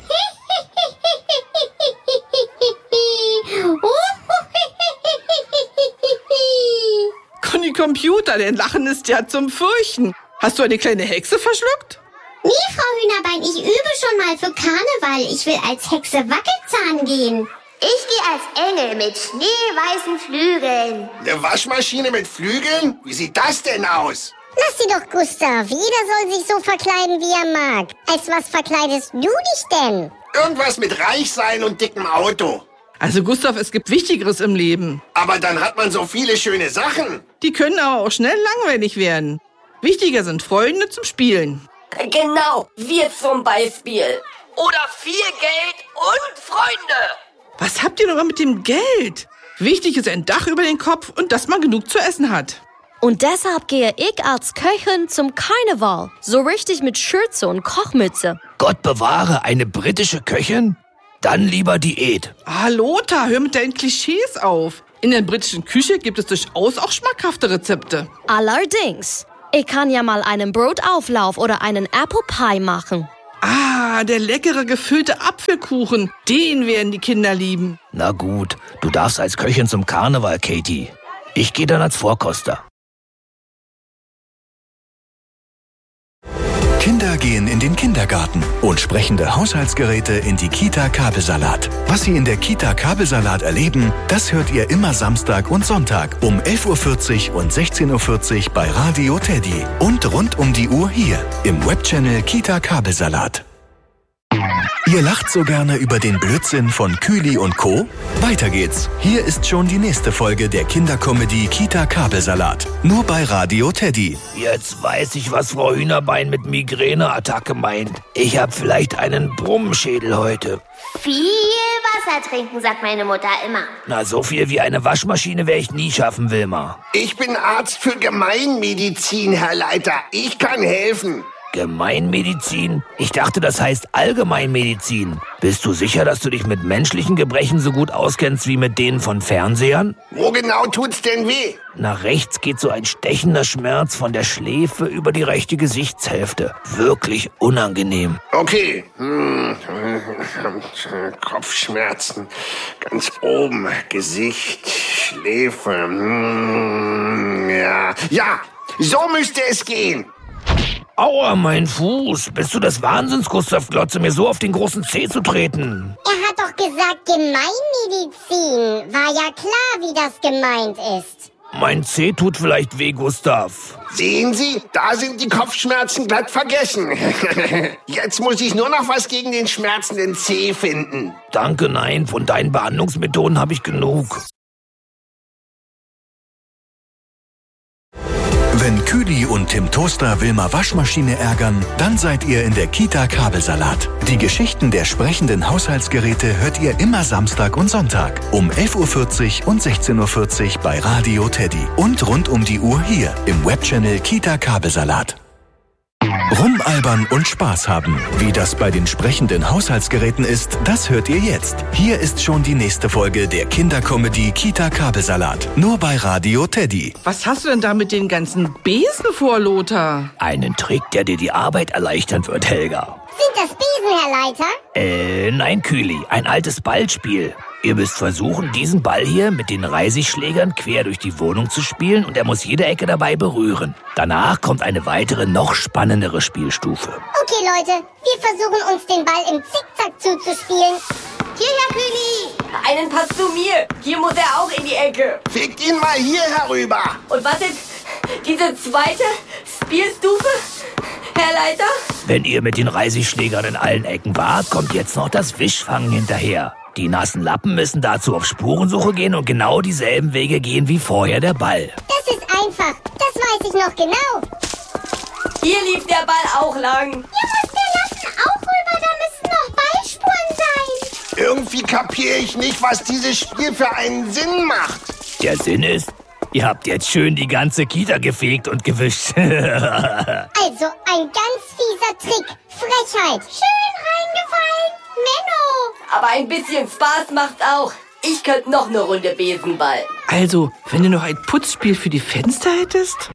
Conny Computer, dein Lachen ist ja zum Fürchten. Hast du eine kleine Hexe verschluckt? Nee, Frau Hühnerbein, ich übe schon mal für Karneval. Ich will als Hexe Wackelzahn gehen. Ich gehe als Engel mit schneeweißen Flügeln. Eine Waschmaschine mit Flügeln? Wie sieht das denn aus? Lass sie doch, Gustav. Jeder soll sich so verkleiden, wie er mag. Als was verkleidest du dich denn? Irgendwas mit reich sein und dickem Auto. Also Gustav, es gibt Wichtigeres im Leben. Aber dann hat man so viele schöne Sachen. Die können aber auch schnell langweilig werden. Wichtiger sind Freunde zum Spielen. Genau, wir zum Beispiel. Oder viel Geld und Freunde. Was habt ihr noch mal mit dem Geld? Wichtig ist ein Dach über den Kopf und dass man genug zu essen hat. Und deshalb gehe ich als Köchin zum Karneval. So richtig mit Schürze und Kochmütze. Gott bewahre, eine britische Köchin? Dann lieber Diät. Ah, Lothar, hör mit deinen Klischees auf. In der britischen Küche gibt es durchaus auch schmackhafte Rezepte. Allerdings. Ich kann ja mal einen Brotauflauf oder einen Apple Pie machen. Ah, der leckere gefüllte Apfelkuchen. Den werden die Kinder lieben. Na gut, du darfst als Köchin zum Karneval, Katie. Ich gehe dann als Vorkoster. Kinder gehen in den Kindergarten und sprechende Haushaltsgeräte in die Kita Kabelsalat. Was Sie in der Kita Kabelsalat erleben, das hört ihr immer Samstag und Sonntag um elf Uhr vierzig und sechzehn Uhr vierzig bei Radio Teddy und rund um die Uhr hier im Webchannel Kita Kabelsalat. Ihr lacht so gerne über den Blödsinn von Kühli und Co.? Weiter geht's. Hier ist schon die nächste Folge der Kindercomedy Kita Kabelsalat. Nur bei Radio Teddy. Jetzt weiß ich, was Frau Hühnerbein mit Migräneattacke meint. Ich hab vielleicht einen Brummschädel heute. Viel Wasser trinken, sagt meine Mutter immer. Na, so viel wie eine Waschmaschine werde ich nie schaffen, Wilma. Ich bin Arzt für Gemeinmedizin, Herr Leiter. Ich kann helfen. Gemeinmedizin? Ich dachte, das heißt Allgemeinmedizin. Bist du sicher, dass du dich mit menschlichen Gebrechen so gut auskennst wie mit denen von Fernsehern? Wo genau tut's denn weh? Nach rechts geht so ein stechender Schmerz von der Schläfe über die rechte Gesichtshälfte. Wirklich unangenehm. Okay. Hm. Kopfschmerzen. Ganz oben. Gesicht, Schläfe. Hm. Ja. Ja, so müsste es gehen. Aua, mein Fuß. Bist du des Wahnsinns, Gustav Glotze, mir so auf den großen Zeh zu treten? Er hat doch gesagt Gemeinmedizin. War ja klar, wie das gemeint ist. Mein Zeh tut vielleicht weh, Gustav. Sehen Sie, da sind die Kopfschmerzen glatt vergessen. Jetzt muss ich nur noch was gegen den schmerzenden Zeh finden. Danke, nein. Von deinen Behandlungsmethoden habe ich genug. Wenn Kühli und Tim Toaster Wilma Waschmaschine ärgern, dann seid ihr in der Kita Kabelsalat. Die Geschichten der sprechenden Haushaltsgeräte hört ihr immer Samstag und Sonntag um elf Uhr vierzig und sechzehn Uhr vierzig bei Radio Teddy und rund um die Uhr hier im Webchannel Kita Kabelsalat. Rumalbern und Spaß haben. Wie das bei den sprechenden Haushaltsgeräten ist, das hört ihr jetzt. Hier ist schon die nächste Folge der Kindercomedy Kita Kabelsalat. Nur bei Radio Teddy. Was hast du denn da mit den ganzen Besen vor, Lothar? Einen Trick, der dir die Arbeit erleichtern wird, Helga. Sind das Besen, Herr Leiter? Äh, nein, Kühli. Ein altes Ballspiel. Ihr müsst versuchen, diesen Ball hier mit den Reisigschlägern quer durch die Wohnung zu spielen und er muss jede Ecke dabei berühren. Danach kommt eine weitere, noch spannendere Spielstufe. Okay, Leute, wir versuchen uns den Ball im Zickzack zuzuspielen. Hierher, Kühli! Einen Pass zu mir. Hier muss er auch in die Ecke. Fickt ihn mal hier herüber. Und was ist diese zweite Spielstufe, Herr Leiter? Wenn ihr mit den Reisigschlägern in allen Ecken wart, kommt jetzt noch das Wischfangen hinterher. Die nassen Lappen müssen dazu auf Spurensuche gehen und genau dieselben Wege gehen wie vorher der Ball. Das ist einfach. Das weiß ich noch genau. Hier lief der Ball auch lang. Hier muss der Lappen auch rüber. Da müssen noch Ballspuren sein. Irgendwie kapiere ich nicht, was dieses Spiel für einen Sinn macht. Der Sinn ist, ihr habt jetzt schön die ganze Kita gefegt und gewischt. Also ein ganz fieser Trick. Frechheit. Schön reingefallen. Menno. Aber ein bisschen Spaß macht's auch. Ich könnte noch eine Runde Besenball. Also, wenn du noch ein Putzspiel für die Fenster hättest?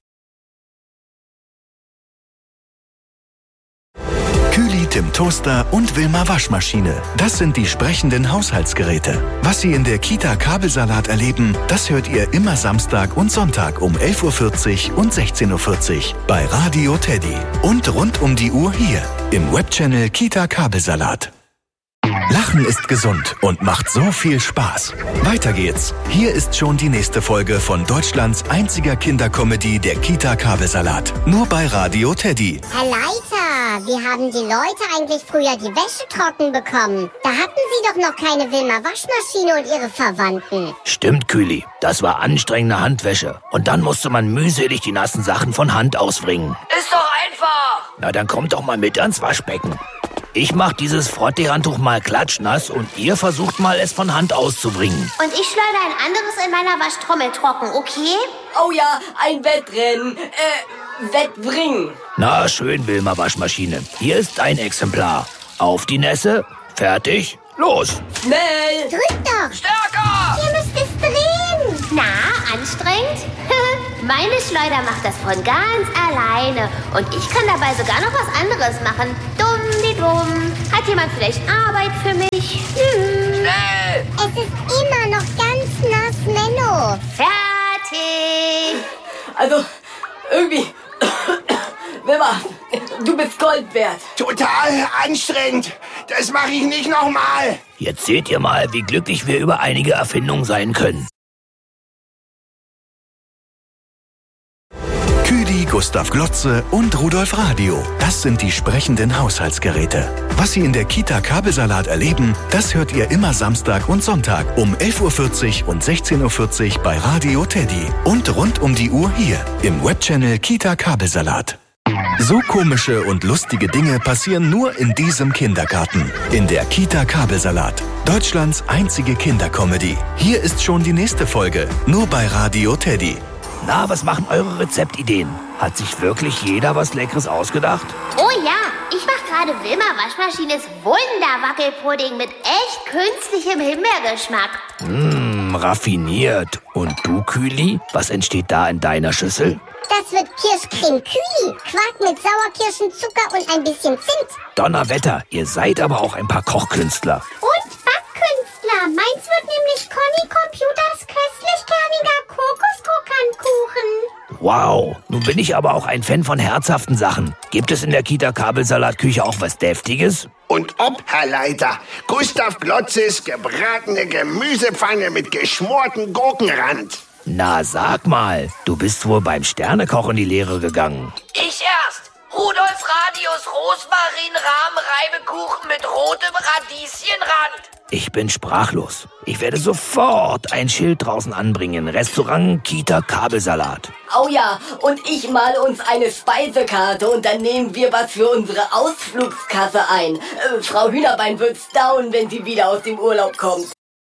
Kühli, Tim Toaster und Wilma Waschmaschine. Das sind die sprechenden Haushaltsgeräte. Was Sie in der Kita Kabelsalat erleben, das hört ihr immer Samstag und Sonntag um elf Uhr vierzig und sechzehn Uhr vierzig bei Radio Teddy. Und rund um die Uhr hier im Webchannel Kita Kabelsalat. Lachen ist gesund und macht so viel Spaß. Weiter geht's. Hier ist schon die nächste Folge von Deutschlands einziger Kindercomedy, der Kita Kabelsalat. Nur bei Radio Teddy. Herr Leiter, wie haben die Leute eigentlich früher die Wäsche trocken bekommen? Da hatten sie doch noch keine Wilma Waschmaschine und ihre Verwandten. Stimmt, Kühli. Das war anstrengende Handwäsche. Und dann musste man mühselig die nassen Sachen von Hand ausbringen. Ist doch einfach. Na, dann kommt doch mal mit ans Waschbecken. Ich mach dieses Frottee-Handtuch mal klatschnass und ihr versucht mal, es von Hand auszubringen. Und ich schleudere ein anderes in meiner Waschtrommel trocken, okay? Oh ja, ein Wettrennen. Äh, Wettbringen. Na, schön, Wilma Waschmaschine. Hier ist ein Exemplar. Auf die Nässe. Fertig. Los. Schnell. Drück doch. Stärker. Ihr müsst es drehen. Na, anstrengend? Meine Schleuder macht das von ganz alleine. Und ich kann dabei sogar noch was anderes machen. Dumm, die dumm. Hat jemand vielleicht Arbeit für mich? Hm. Schnell. Es ist immer noch ganz nass, Menno. Fertig. Also, irgendwie... Wilma, du bist Gold wert. Total anstrengend. Das mache ich nicht nochmal. Jetzt seht ihr mal, wie glücklich wir über einige Erfindungen sein können. Küdi, Gustav Glotze und Rudolf Radio. Das sind die sprechenden Haushaltsgeräte. Was Sie in der Kita Kabelsalat erleben, das hört ihr immer Samstag und Sonntag um elf Uhr vierzig und sechzehn Uhr vierzig bei Radio Teddy. Und rund um die Uhr hier im Webchannel Kita Kabelsalat. So komische und lustige Dinge passieren nur in diesem Kindergarten. In der Kita Kabelsalat. Deutschlands einzige Kindercomedy. Hier ist schon die nächste Folge. Nur bei Radio Teddy. Na, was machen eure Rezeptideen? Hat sich wirklich jeder was Leckeres ausgedacht? Oh ja, ich mache gerade Wilma Waschmaschines Wunderwackelpudding mit echt künstlichem Himbeergeschmack. Mmm, raffiniert. Und du, Küli? Was entsteht da in deiner Schüssel? Das wird Kirschcreme Küli. Quark mit Sauerkirschen, Zucker und ein bisschen Zimt. Donnerwetter, ihr seid aber auch ein paar Kochkünstler. Und Backkünstler. Meins wird nämlich Conny Computers köstlich-kerniger Kokoskrokantkuchen. Wow, nun bin ich aber auch ein Fan von herzhaften Sachen. Gibt es in der Kita Kabelsalatküche auch was Deftiges? Und ob, Herr Leiter, Gustav Glotzes gebratene Gemüsepfanne mit geschmorten Gurkenrand. Na, sag mal, du bist wohl beim Sternekoch in die Lehre gegangen. Ich erst. Rudolf Radius Rosmarin-Rahm-Reibekuchen mit rotem Radieschenrand. Ich bin sprachlos. Ich werde sofort ein Schild draußen anbringen. Restaurant Kita Kabelsalat. Oh ja, und ich male uns eine Speisekarte und dann nehmen wir was für unsere Ausflugskasse ein. Äh, Frau Hühnerbein wird staunen, wenn sie wieder aus dem Urlaub kommt.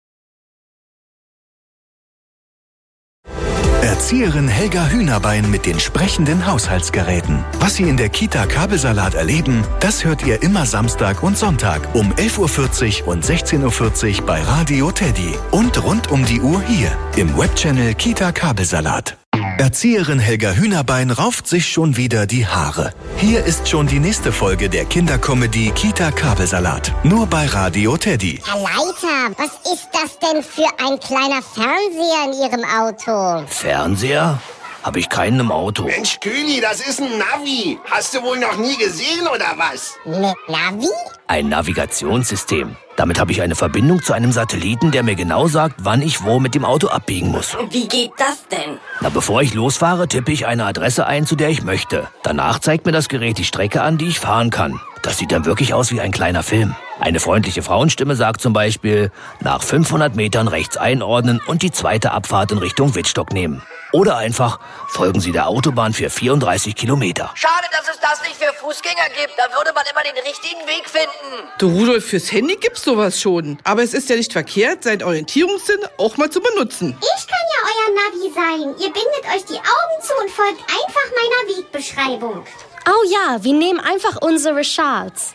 Erzieherin Helga Hühnerbein mit den sprechenden Haushaltsgeräten. Was Sie in der Kita Kabelsalat erleben, das hört ihr immer Samstag und Sonntag um elf Uhr vierzig und sechzehn Uhr vierzig bei Radio Teddy. Und rund um die Uhr hier im Webchannel Kita Kabelsalat. Erzieherin Helga Hühnerbein rauft sich schon wieder die Haare. Hier ist schon die nächste Folge der Kindercomedy Kita Kabelsalat. Nur bei Radio Teddy. Herr Leiter, was ist das denn für ein kleiner Fernseher in Ihrem Auto? Fernseher? Habe ich keinen im Auto. Mensch, Kühli, das ist ein Navi. Hast du wohl noch nie gesehen, oder was? Ne Navi? Ein Navigationssystem. Damit habe ich eine Verbindung zu einem Satelliten, der mir genau sagt, wann ich wo mit dem Auto abbiegen muss. Wie geht das denn? Na, bevor ich losfahre, tippe ich eine Adresse ein, zu der ich möchte. Danach zeigt mir das Gerät die Strecke an, die ich fahren kann. Das sieht dann wirklich aus wie ein kleiner Film. Eine freundliche Frauenstimme sagt zum Beispiel, nach fünfhundert Metern rechts einordnen und die zweite Abfahrt in Richtung Wittstock nehmen. Oder einfach, folgen Sie der Autobahn für vierunddreißig Kilometer. Schade, dass es das nicht für Fußgänger gibt. Da würde man immer den richtigen Weg finden. Du Rudolf, fürs Handy gibt's sowas schon. Aber es ist ja nicht verkehrt, seinen Orientierungssinn auch mal zu benutzen. Ich kann ja euer Navi sein. Ihr bindet euch die Augen zu und folgt einfach meiner Wegbeschreibung. Oh ja, wir nehmen einfach unsere Schals.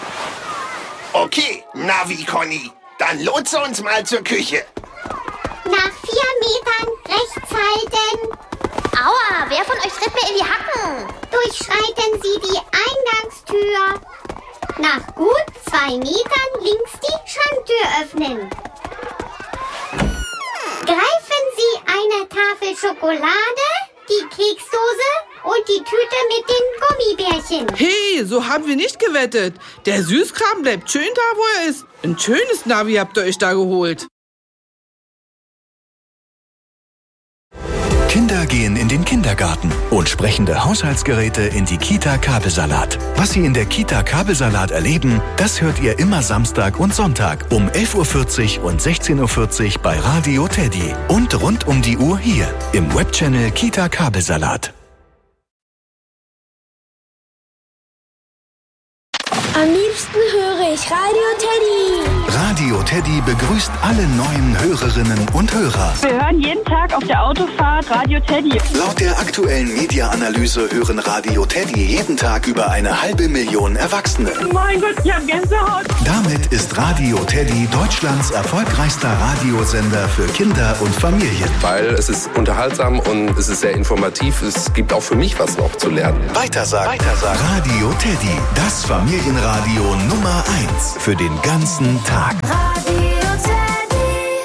Okay, Navi, Conny. Dann lotse uns mal zur Küche. Nach vier Metern rechts halten. Aua, wer von euch tritt mir in die Hacken? Durchschreiten Sie die Eingangstür. Nach gut zwei Metern links die Schranktür öffnen. Greifen Sie eine Tafel Schokolade, die Keksdose und die Tüte mit den Gummibärchen. Hey, so haben wir nicht gewettet. Der Süßkram bleibt schön da, wo er ist. Ein schönes Navi habt ihr euch da geholt. Kinder gehen in den Kindergarten und sprechende Haushaltsgeräte in die Kita Kabelsalat. Was Sie in der Kita Kabelsalat erleben, das hört ihr immer Samstag und Sonntag um elf Uhr vierzig und sechzehn Uhr vierzig bei Radio Teddy. Und rund um die Uhr hier im Webchannel Kita Kabelsalat. Am liebsten durch Radio Teddy. Radio Teddy begrüßt alle neuen Hörerinnen und Hörer. Wir hören jeden Tag auf der Autofahrt Radio Teddy. Laut der aktuellen Media-Analyse hören Radio Teddy jeden Tag über eine halbe Million Erwachsene. Mein Gott, ich hab Gänsehaut. Damit ist Radio Teddy Deutschlands erfolgreichster Radiosender für Kinder und Familien. Weil es ist unterhaltsam und es ist sehr informativ. Es gibt auch für mich was noch zu lernen. Weitersagen. Weitersagen. Radio Teddy, das Familienradio Nummer eins für den ganzen Tag. Radio Teddy.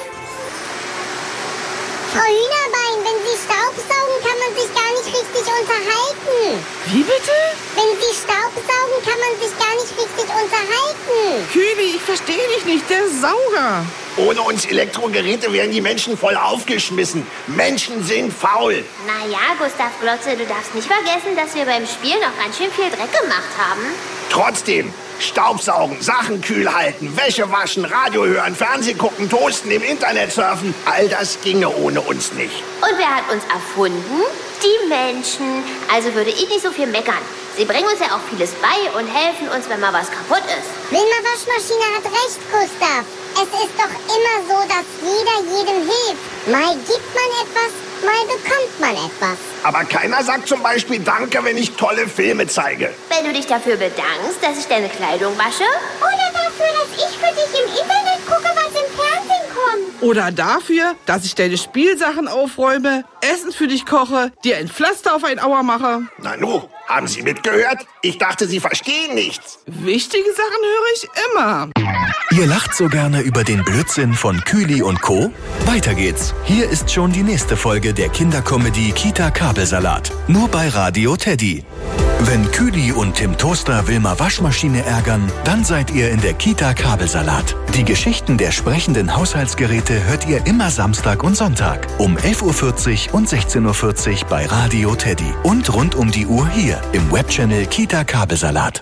Frau Hühnerbein, wenn Sie Staubsaugen, kann man sich gar nicht richtig unterhalten. Wie bitte? Wenn Sie Staubsaugen, kann man sich gar nicht richtig unterhalten. Kühli, ich verstehe dich nicht, der Sauger. Ohne uns Elektrogeräte wären die Menschen voll aufgeschmissen. Menschen sind faul. Naja, Gustav Glotze, du darfst nicht vergessen, dass wir beim Spiel noch ganz schön viel Dreck gemacht haben. Trotzdem, Staubsaugen, Sachen kühl halten, Wäsche waschen, Radio hören, Fernsehen gucken, toasten, im Internet surfen, all das ginge ohne uns nicht. Und wer hat uns erfunden? Die Menschen. Also würde ich nicht so viel meckern. Sie bringen uns ja auch vieles bei und helfen uns, wenn mal was kaputt ist. Wilma Waschmaschine hat recht, Gustav. Es ist doch immer so, dass jeder jedem hilft. Mal gibt man etwas, mal bekommt man etwas. Aber keiner sagt zum Beispiel Danke, wenn ich tolle Filme zeige. Wenn du dich dafür bedankst, dass ich deine Kleidung wasche? Oder dafür, dass ich für dich im Internet gucke, was im Fernsehen kommt. Oder dafür, dass ich deine Spielsachen aufräume, Essen für dich koche, dir ein Pflaster auf ein Auer mache. Nanu, haben Sie mitgehört? Ich dachte, Sie verstehen nichts. Wichtige Sachen höre ich immer. Ihr lacht so gerne über den Blödsinn von Kühli und Co. Weiter geht's. Hier ist schon die nächste Folge der Kindercomedy Kita Kabelsalat. Nur bei Radio Teddy. Wenn Kühli und Tim Toaster Wilma Waschmaschine ärgern, dann seid ihr in der Kita Kabelsalat. Die Geschichten der sprechenden Haushaltsgeräte hört ihr immer Samstag und Sonntag um elf Uhr vierzig und sechzehn Uhr vierzig bei Radio Teddy. Und rund um die Uhr hier im Webchannel Kita Kabelsalat.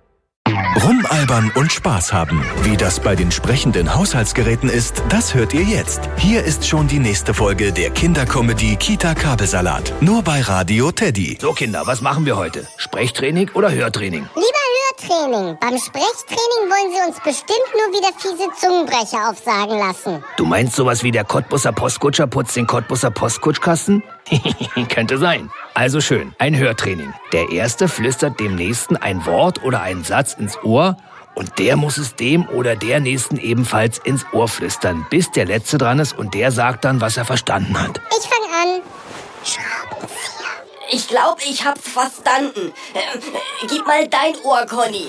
Rumalbern und Spaß haben. Wie das bei den sprechenden Haushaltsgeräten ist, das hört ihr jetzt. Hier ist schon die nächste Folge der Kindercomedy Kita Kabelsalat. Nur bei Radio Teddy. So Kinder, was machen wir heute? Sprechtraining oder Hörtraining? Lieber Hörtraining. Beim Sprechtraining wollen Sie uns bestimmt nur wieder fiese Zungenbrecher aufsagen lassen. Du meinst sowas wie der Cottbusser Postkutscher putzt den Cottbusser Postkutschkasten? Könnte sein. Also schön, ein Hörtraining. Der Erste flüstert dem Nächsten ein Wort oder einen Satz ins Ohr und der muss es dem oder der Nächsten ebenfalls ins Ohr flüstern, bis der Letzte dran ist und der sagt dann, was er verstanden hat. Ich fange an. Schraubenzieher. Ich glaube, ich hab's verstanden. Äh, gib mal dein Ohr, Conny.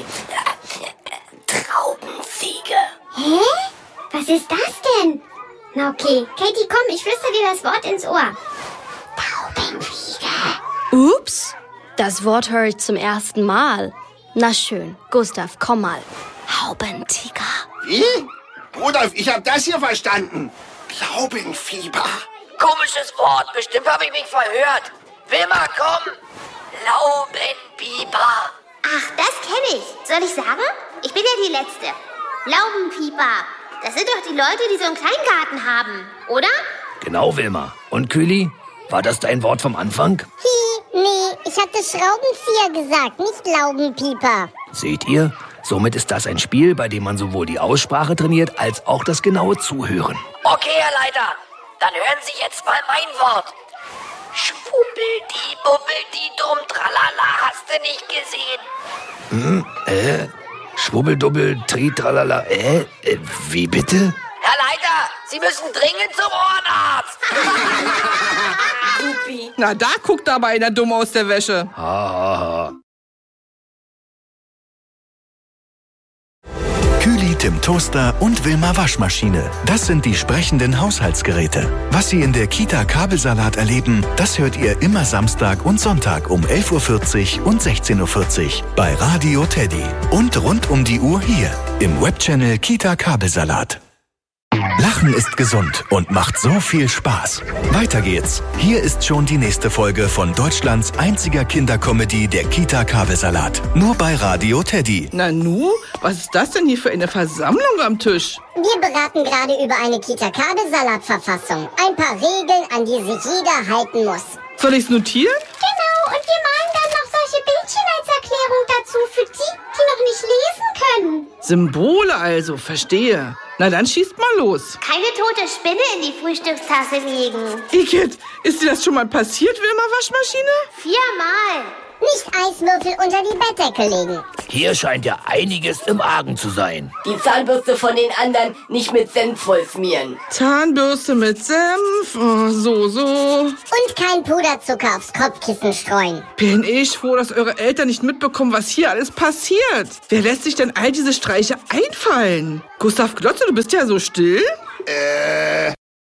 Traubenziege. Hä? Was ist das denn? Na okay, Katie, komm, ich flüster dir das Wort ins Ohr. Taubenziege. Ups, das Wort höre ich zum ersten Mal. Na schön, Gustav, komm mal. Haubentiger. Wie? Rudolf, ich hab das hier verstanden. Laubenfieber. Komisches Wort, bestimmt habe ich mich verhört. Wilma, komm. Laubenpieper. Ach, das kenne ich. Soll ich sagen? Ich bin ja die Letzte. Laubenpieper. Das sind doch die Leute, die so einen Kleingarten haben, oder? Genau, Wilma. Und Kühli, war das dein Wort vom Anfang? Hi, nee, ich hatte Schraubenzieher gesagt, nicht Laubenpieper. Seht ihr? Somit ist das ein Spiel, bei dem man sowohl die Aussprache trainiert, als auch das genaue Zuhören. Okay, Herr Leiter, dann hören Sie jetzt mal mein Wort. Schwubbeldi, bubbeldi, dumm, tralala, hast du nicht gesehen? Hm, äh, schwubbeldubbel, tri, tralala, äh, äh, wie bitte? Herr Leiter, Sie müssen dringend zum Ohrenarzt. Na, da guckt aber einer dumm aus der Wäsche. Ha, ha, ha. Kühli, Tim Toaster und Wilma Waschmaschine. Das sind die sprechenden Haushaltsgeräte. Was Sie in der Kita Kabelsalat erleben, das hört ihr immer Samstag und Sonntag um elf Uhr vierzig und sechzehn Uhr vierzig bei Radio Teddy. Und rund um die Uhr hier im Webchannel Kita Kabelsalat. Lachen ist gesund und macht so viel Spaß. Weiter geht's. Hier ist schon die nächste Folge von Deutschlands einziger Kindercomedy, der Kita Kabelsalat. Nur bei Radio Teddy. Nanu, was ist das denn hier für eine Versammlung am Tisch? Wir beraten gerade über eine Kita Kabelsalat-Verfassung. Ein paar Regeln, an die sich jeder halten muss. Soll ich's notieren? Genau, und wir malen dann noch solche Bildchen als Erklärung dazu. dazu für die, die noch nicht lesen können. Symbole also, verstehe. Na dann schießt mal los. Keine tote Spinne in die Frühstückstasse legen. Igitt, ist dir das schon mal passiert, Wilma Waschmaschine? Viermal. Nicht Eiswürfel unter die Bettdecke legen. Hier scheint ja einiges im Argen zu sein. Die Zahnbürste von den anderen nicht mit Senf vollsmieren. Zahnbürste mit Senf, oh, so, so. Und kein Puderzucker aufs Kopfkissen streuen. Bin ich froh, dass eure Eltern nicht mitbekommen, was hier alles passiert. Wer lässt sich denn all diese Streiche einfallen? Gustav Glotze, du bist ja so still. Äh...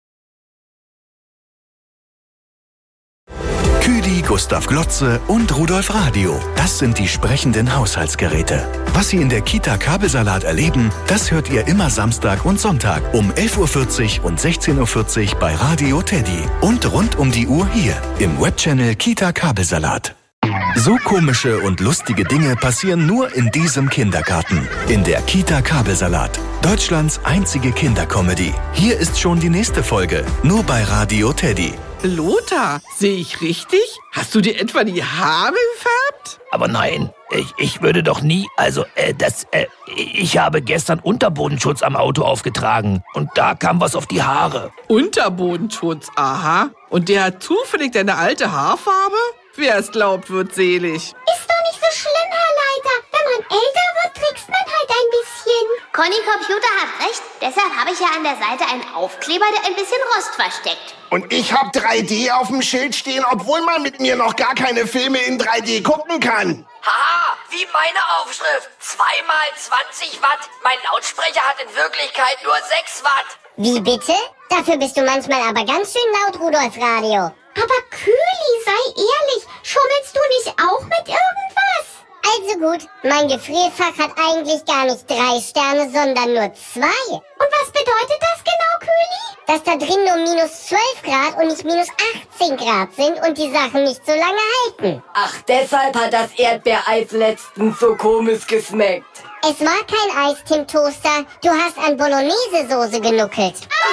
Küdi, Gustav Glotze und Rudolf Radio. Das sind die sprechenden Haushaltsgeräte. Was Sie in der Kita Kabelsalat erleben, das hört ihr immer Samstag und Sonntag um elf Uhr vierzig und sechzehn Uhr vierzig bei Radio Teddy. Und rund um die Uhr hier im Webchannel Kita Kabelsalat. So komische und lustige Dinge passieren nur in diesem Kindergarten. In der Kita Kabelsalat. Deutschlands einzige Kindercomedy. Hier ist schon die nächste Folge. Nur bei Radio Teddy. Lothar, sehe ich richtig? Hast du dir etwa die Haare gefärbt? Aber nein, ich, ich würde doch nie, also, äh, das, äh, ich habe gestern Unterbodenschutz am Auto aufgetragen und da kam was auf die Haare. Unterbodenschutz, aha. Und der hat zufällig deine alte Haarfarbe? Wer es glaubt, wird selig. Ist doch nicht so schlimm, Herr Leiter. Wenn man älter wird, trickst man halt ein bisschen. Conny Computer hat recht. Deshalb habe ich ja an der Seite einen Aufkleber, der ein bisschen Rost versteckt. Und ich hab drei D auf dem Schild stehen, obwohl man mit mir noch gar keine Filme in drei D gucken kann. Haha, wie meine Aufschrift. zwei mal zwanzig Watt. Mein Lautsprecher hat in Wirklichkeit nur sechs Watt. Wie bitte? Dafür bist du manchmal aber ganz schön laut, Rudolf Radio. Aber Kühli, sei ehrlich, schummelst du nicht auch mit irgendwas? Also gut, mein Gefrierfach hat eigentlich gar nicht drei Sterne, sondern nur zwei. Und was bedeutet das genau, Kühli? Dass da drin nur minus zwölf Grad und nicht minus achtzehn Grad sind und die Sachen nicht so lange halten. Ach, deshalb hat das Erdbeereis letztens so komisch geschmeckt. Es war kein Eis, Tim Toaster. Du hast an Bolognese-Soße genuckelt.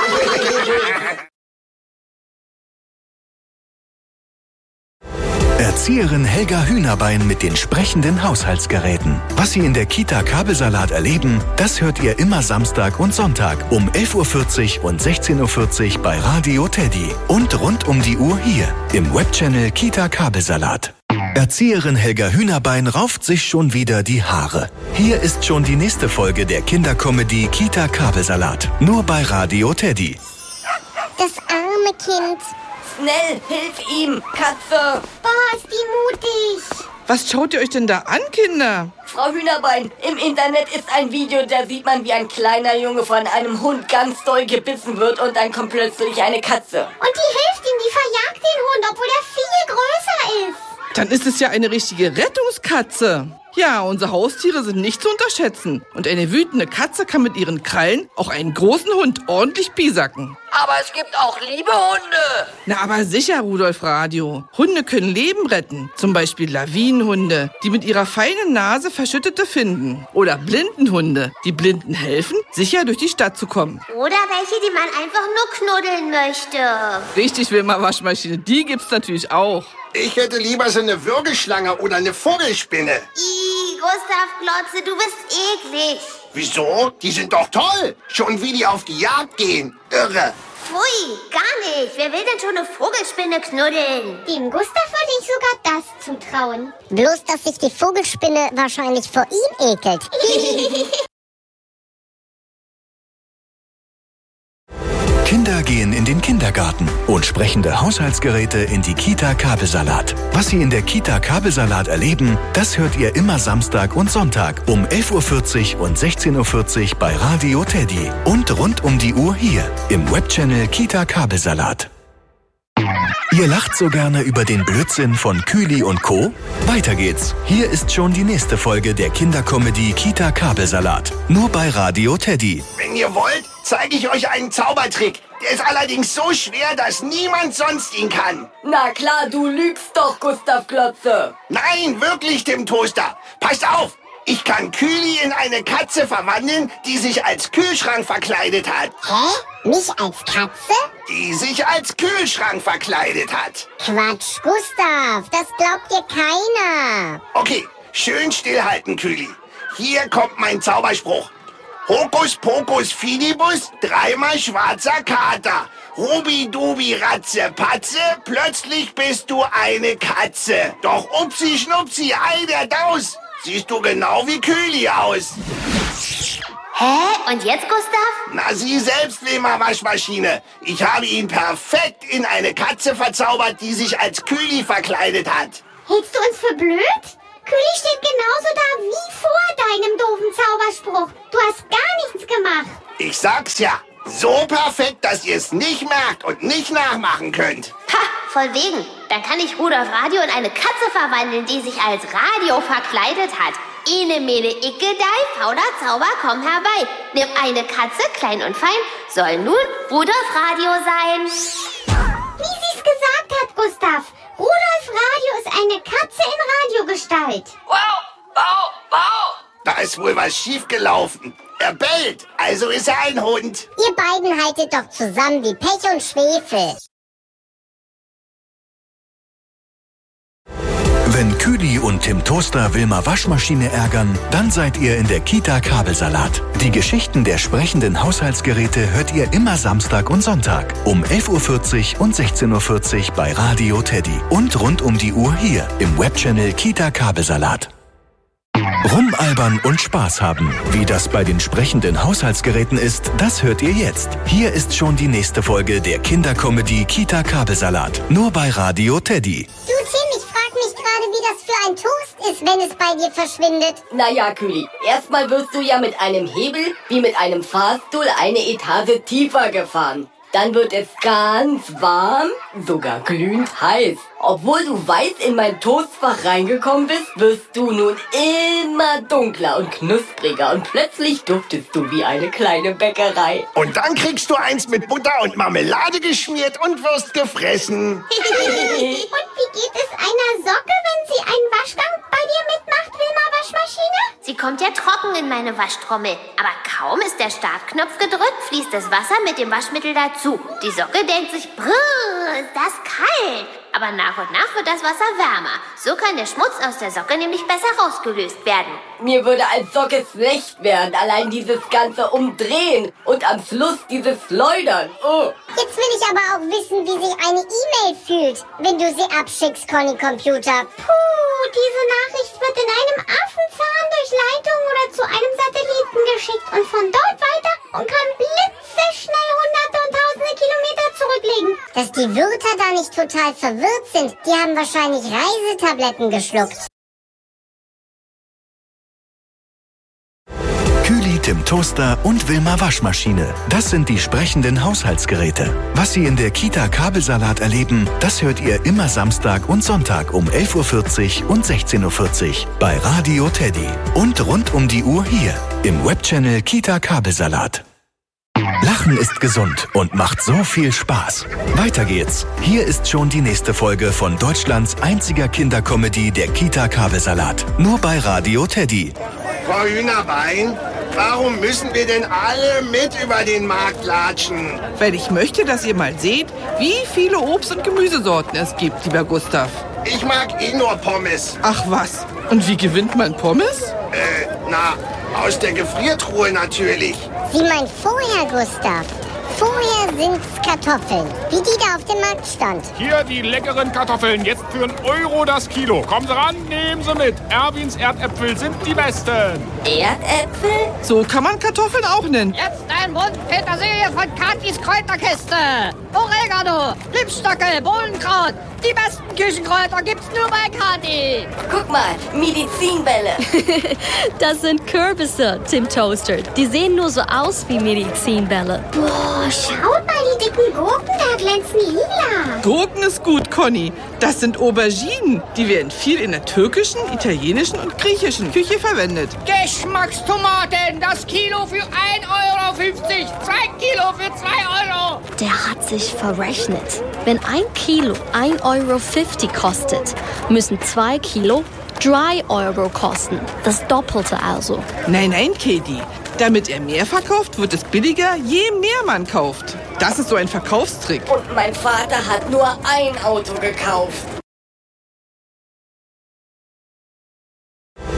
Erzieherin Helga Hühnerbein mit den sprechenden Haushaltsgeräten. Was Sie in der Kita Kabelsalat erleben, das hört ihr immer Samstag und Sonntag um elf Uhr vierzig und sechzehn Uhr vierzig bei Radio Teddy. Und rund um die Uhr hier im Webchannel Kita Kabelsalat. Erzieherin Helga Hühnerbein rauft sich schon wieder die Haare. Hier ist schon die nächste Folge der Kindercomedy Kita Kabelsalat. Nur bei Radio Teddy. Das arme Kind. Schnell, hilf ihm, Katze. Boah, ist die mutig. Was schaut ihr euch denn da an, Kinder? Frau Hühnerbein, im Internet ist ein Video, da sieht man, wie ein kleiner Junge von einem Hund ganz doll gebissen wird und dann kommt plötzlich eine Katze. Und die hilft ihm, die verjagt den Hund, obwohl er viel größer ist. Dann ist es ja eine richtige Rettungskatze. Ja, unsere Haustiere sind nicht zu unterschätzen. Und eine wütende Katze kann mit ihren Krallen auch einen großen Hund ordentlich piesacken. Aber es gibt auch liebe Hunde. Na, aber sicher, Rudolf Radio. Hunde können Leben retten. Zum Beispiel Lawinenhunde, die mit ihrer feinen Nase Verschüttete finden. Oder Blindenhunde, die Blinden helfen, sicher durch die Stadt zu kommen. Oder welche, die man einfach nur knuddeln möchte. Richtig, Wilma Waschmaschine, die gibt's natürlich auch. Ich hätte lieber so eine Würgeschlange oder eine Vogelspinne. Ih, Gustav Glotze, du bist eklig. Wieso? Die sind doch toll. Schon wie die auf die Jagd gehen. Irre. Pfui, gar nicht. Wer will denn schon eine Vogelspinne knuddeln? Dem Gustav würde ich sogar das zutrauen. Bloß, dass sich die Vogelspinne wahrscheinlich vor ihm ekelt. Kinder gehen in den Kindergarten und sprechende Haushaltsgeräte in die Kita Kabelsalat. Was Sie in der Kita Kabelsalat erleben, das hört ihr immer Samstag und Sonntag um elf Uhr vierzig und sechzehn Uhr vierzig bei Radio Teddy. Und rund um die Uhr hier im Webchannel Kita Kabelsalat. Ihr lacht so gerne über den Blödsinn von Kühli und Co.? Weiter geht's. Hier ist schon die nächste Folge der Kindercomedy Kita Kabelsalat. Nur bei Radio Teddy. Wenn ihr wollt, zeige ich euch einen Zaubertrick. Der ist allerdings so schwer, dass niemand sonst ihn kann. Na klar, du lügst doch, Gustav Glotze. Nein, wirklich, Tim Toaster. Passt auf. Ich kann Kühli in eine Katze verwandeln, die sich als Kühlschrank verkleidet hat. Hä? Mich als Katze? Die sich als Kühlschrank verkleidet hat. Quatsch, Gustav, das glaubt dir keiner. Okay, schön stillhalten, Kühli. Hier kommt mein Zauberspruch. Hokus pokus fidibus, dreimal schwarzer Kater. Rubi-dubi ratze patze, plötzlich bist du eine Katze. Doch upsi schnupsi, ei der Daus, siehst du genau wie Kühli aus. Hä? Und jetzt, Gustav? Na, Sie selbst, Wilma Waschmaschine. Ich habe ihn perfekt in eine Katze verzaubert, die sich als Kühli verkleidet hat. Hältst du uns für blöd? Kühli steht genauso da wie vor deinem doofen Zauberspruch. Du hast gar nichts gemacht. Ich sag's ja, so perfekt, dass ihr es nicht merkt und nicht nachmachen könnt. Ha, voll wegen. Dann kann ich Rudolf Radio in eine Katze verwandeln, die sich als Radio verkleidet hat. Ene, mene, icke, dei, fauler Zauber, komm herbei. Nimm eine Katze, klein und fein, soll nun Rudolf Radio sein. Wie sie's gesagt hat, Gustav. Rudolf Radio ist eine Katze in Radiogestalt. Wow, wow, wow. Da ist wohl was schiefgelaufen. Er bellt, also ist er ein Hund. Ihr beiden haltet doch zusammen wie Pech und Schwefel. Wenn Kühli und Tim Toaster Wilma Waschmaschine ärgern, dann seid ihr in der Kita Kabelsalat. Die Geschichten der sprechenden Haushaltsgeräte hört ihr immer Samstag und Sonntag um elf Uhr vierzig und sechzehn Uhr vierzig bei Radio Teddy und rund um die Uhr hier im Webchannel Kita Kabelsalat. Rumalbern und Spaß haben. Wie das bei den sprechenden Haushaltsgeräten ist, das hört ihr jetzt. Hier ist schon die nächste Folge der Kindercomedy Kita Kabelsalat. Nur bei Radio Teddy. Du, Tim, ich frag mich gerade, wie das für ein Toast ist, wenn es bei dir verschwindet. Naja, Kühli, erstmal wirst du ja mit einem Hebel wie mit einem Fahrstuhl eine Etage tiefer gefahren. Dann wird es ganz warm, sogar glühend heiß. Obwohl du weiß in mein Toastfach reingekommen bist, wirst du nun immer dunkler und knuspriger und plötzlich duftest du wie eine kleine Bäckerei. Und dann kriegst du eins mit Butter und Marmelade geschmiert und wirst gefressen. Und wie geht es einer Socke, wenn sie einen Waschgang bei dir mitmacht, Wilma Waschmaschine? Sie kommt ja trocken in meine Waschtrommel. Aber kaum ist der Startknopf gedrückt, fließt das Wasser mit dem Waschmittel dazu. Die Socke denkt sich, brrr, ist das kalt. Aber nach und nach wird das Wasser wärmer. So kann der Schmutz aus der Socke nämlich besser rausgelöst werden. Mir würde als Socke schlecht werden, allein dieses ganze Umdrehen und am Schluss dieses Schleudern. Oh. Jetzt will ich aber auch wissen, wie sich eine E-Mail fühlt, wenn du sie abschickst, Conny Computer. Puh, diese Nachricht wird in einem Affenzahn durch Leitung oder zu einem Satelliten geschickt und von dort weiter und kann blitzeschnell hunderte und tausende Kilometer zurücklegen. Dass die Wörter da nicht total verwirrt sind, die haben wahrscheinlich Reisetabletten geschluckt. Kühli, Tim Toaster und Wilma Waschmaschine. Das sind die sprechenden Haushaltsgeräte. Was Sie in der Kita Kabelsalat erleben, das hört ihr immer Samstag und Sonntag um elf Uhr vierzig und sechzehn Uhr vierzig bei Radio Teddy. Und rund um die Uhr hier im Webchannel Kita Kabelsalat. Lachen ist gesund und macht so viel Spaß. Weiter geht's. Hier ist schon die nächste Folge von Deutschlands einziger Kindercomedy, der Kita Kabelsalat. Nur bei Radio Teddy. Frau Hühnerbein, warum müssen wir denn alle mit über den Markt latschen? Weil ich möchte, dass ihr mal seht, wie viele Obst- und Gemüsesorten es gibt, lieber Gustav. Ich mag eh nur Pommes. Ach was, und wie gewinnt man Pommes? Äh, na, aus der Gefriertruhe natürlich. Sie meint vorher, Gustav. Vorher sind's Kartoffeln, wie die da auf dem Markt stand. Hier die leckeren Kartoffeln, jetzt für einen Euro das Kilo. Kommen Sie ran, nehmen Sie mit. Erwins Erdäpfel sind die besten. Erdäpfel? So kann man Kartoffeln auch nennen. Jetzt ein Bund Petersilie von Katis Kräuterkiste. Oregano, Lippstockel, Bohnenkraut. Die besten Küchenkräuter gibt's nur bei Kathi. Guck mal, Medizinbälle. Das sind Kürbisse, Tim Toaster. Die sehen nur so aus wie Medizinbälle. Boah, schaut mal, die dicken Gurken da glänzen lila. Gurken ist gut, Conny. Das sind Auberginen. Die werden viel in der türkischen, italienischen und griechischen Küche verwendet. Geschmackstomaten, das Kilo für ein Euro fünfzig. Zwei Kilo für zwei Euro. Der hat sich verrechnet. Wenn ein Kilo ein Euro fünfzig kostet, müssen zwei Kilo drei Euro kosten. Das Doppelte also. Nein, nein, Katie. Damit er mehr verkauft, wird es billiger, je mehr man kauft. Das ist so ein Verkaufstrick. Und mein Vater hat nur ein Auto gekauft.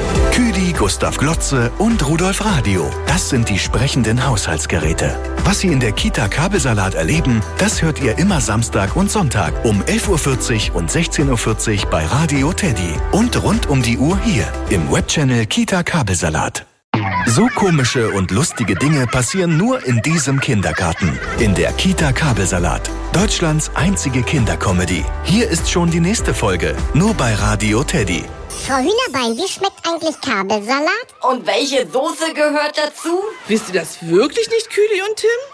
Gustav Glotze und Rudolf Radio. Das sind die sprechenden Haushaltsgeräte. Was Sie in der Kita Kabelsalat erleben, das hört ihr immer Samstag und Sonntag um elf Uhr vierzig und sechzehn Uhr vierzig bei Radio Teddy. Und rund um die Uhr hier im Webchannel Kita Kabelsalat. So komische und lustige Dinge passieren nur in diesem Kindergarten. In der Kita Kabelsalat. Deutschlands einzige Kindercomedy. Hier ist schon die nächste Folge. Nur bei Radio Teddy. Frau Hühnerbein, wie schmeckt eigentlich Kabelsalat? Und welche Soße gehört dazu? Wisst ihr das wirklich nicht, Küli und Tim?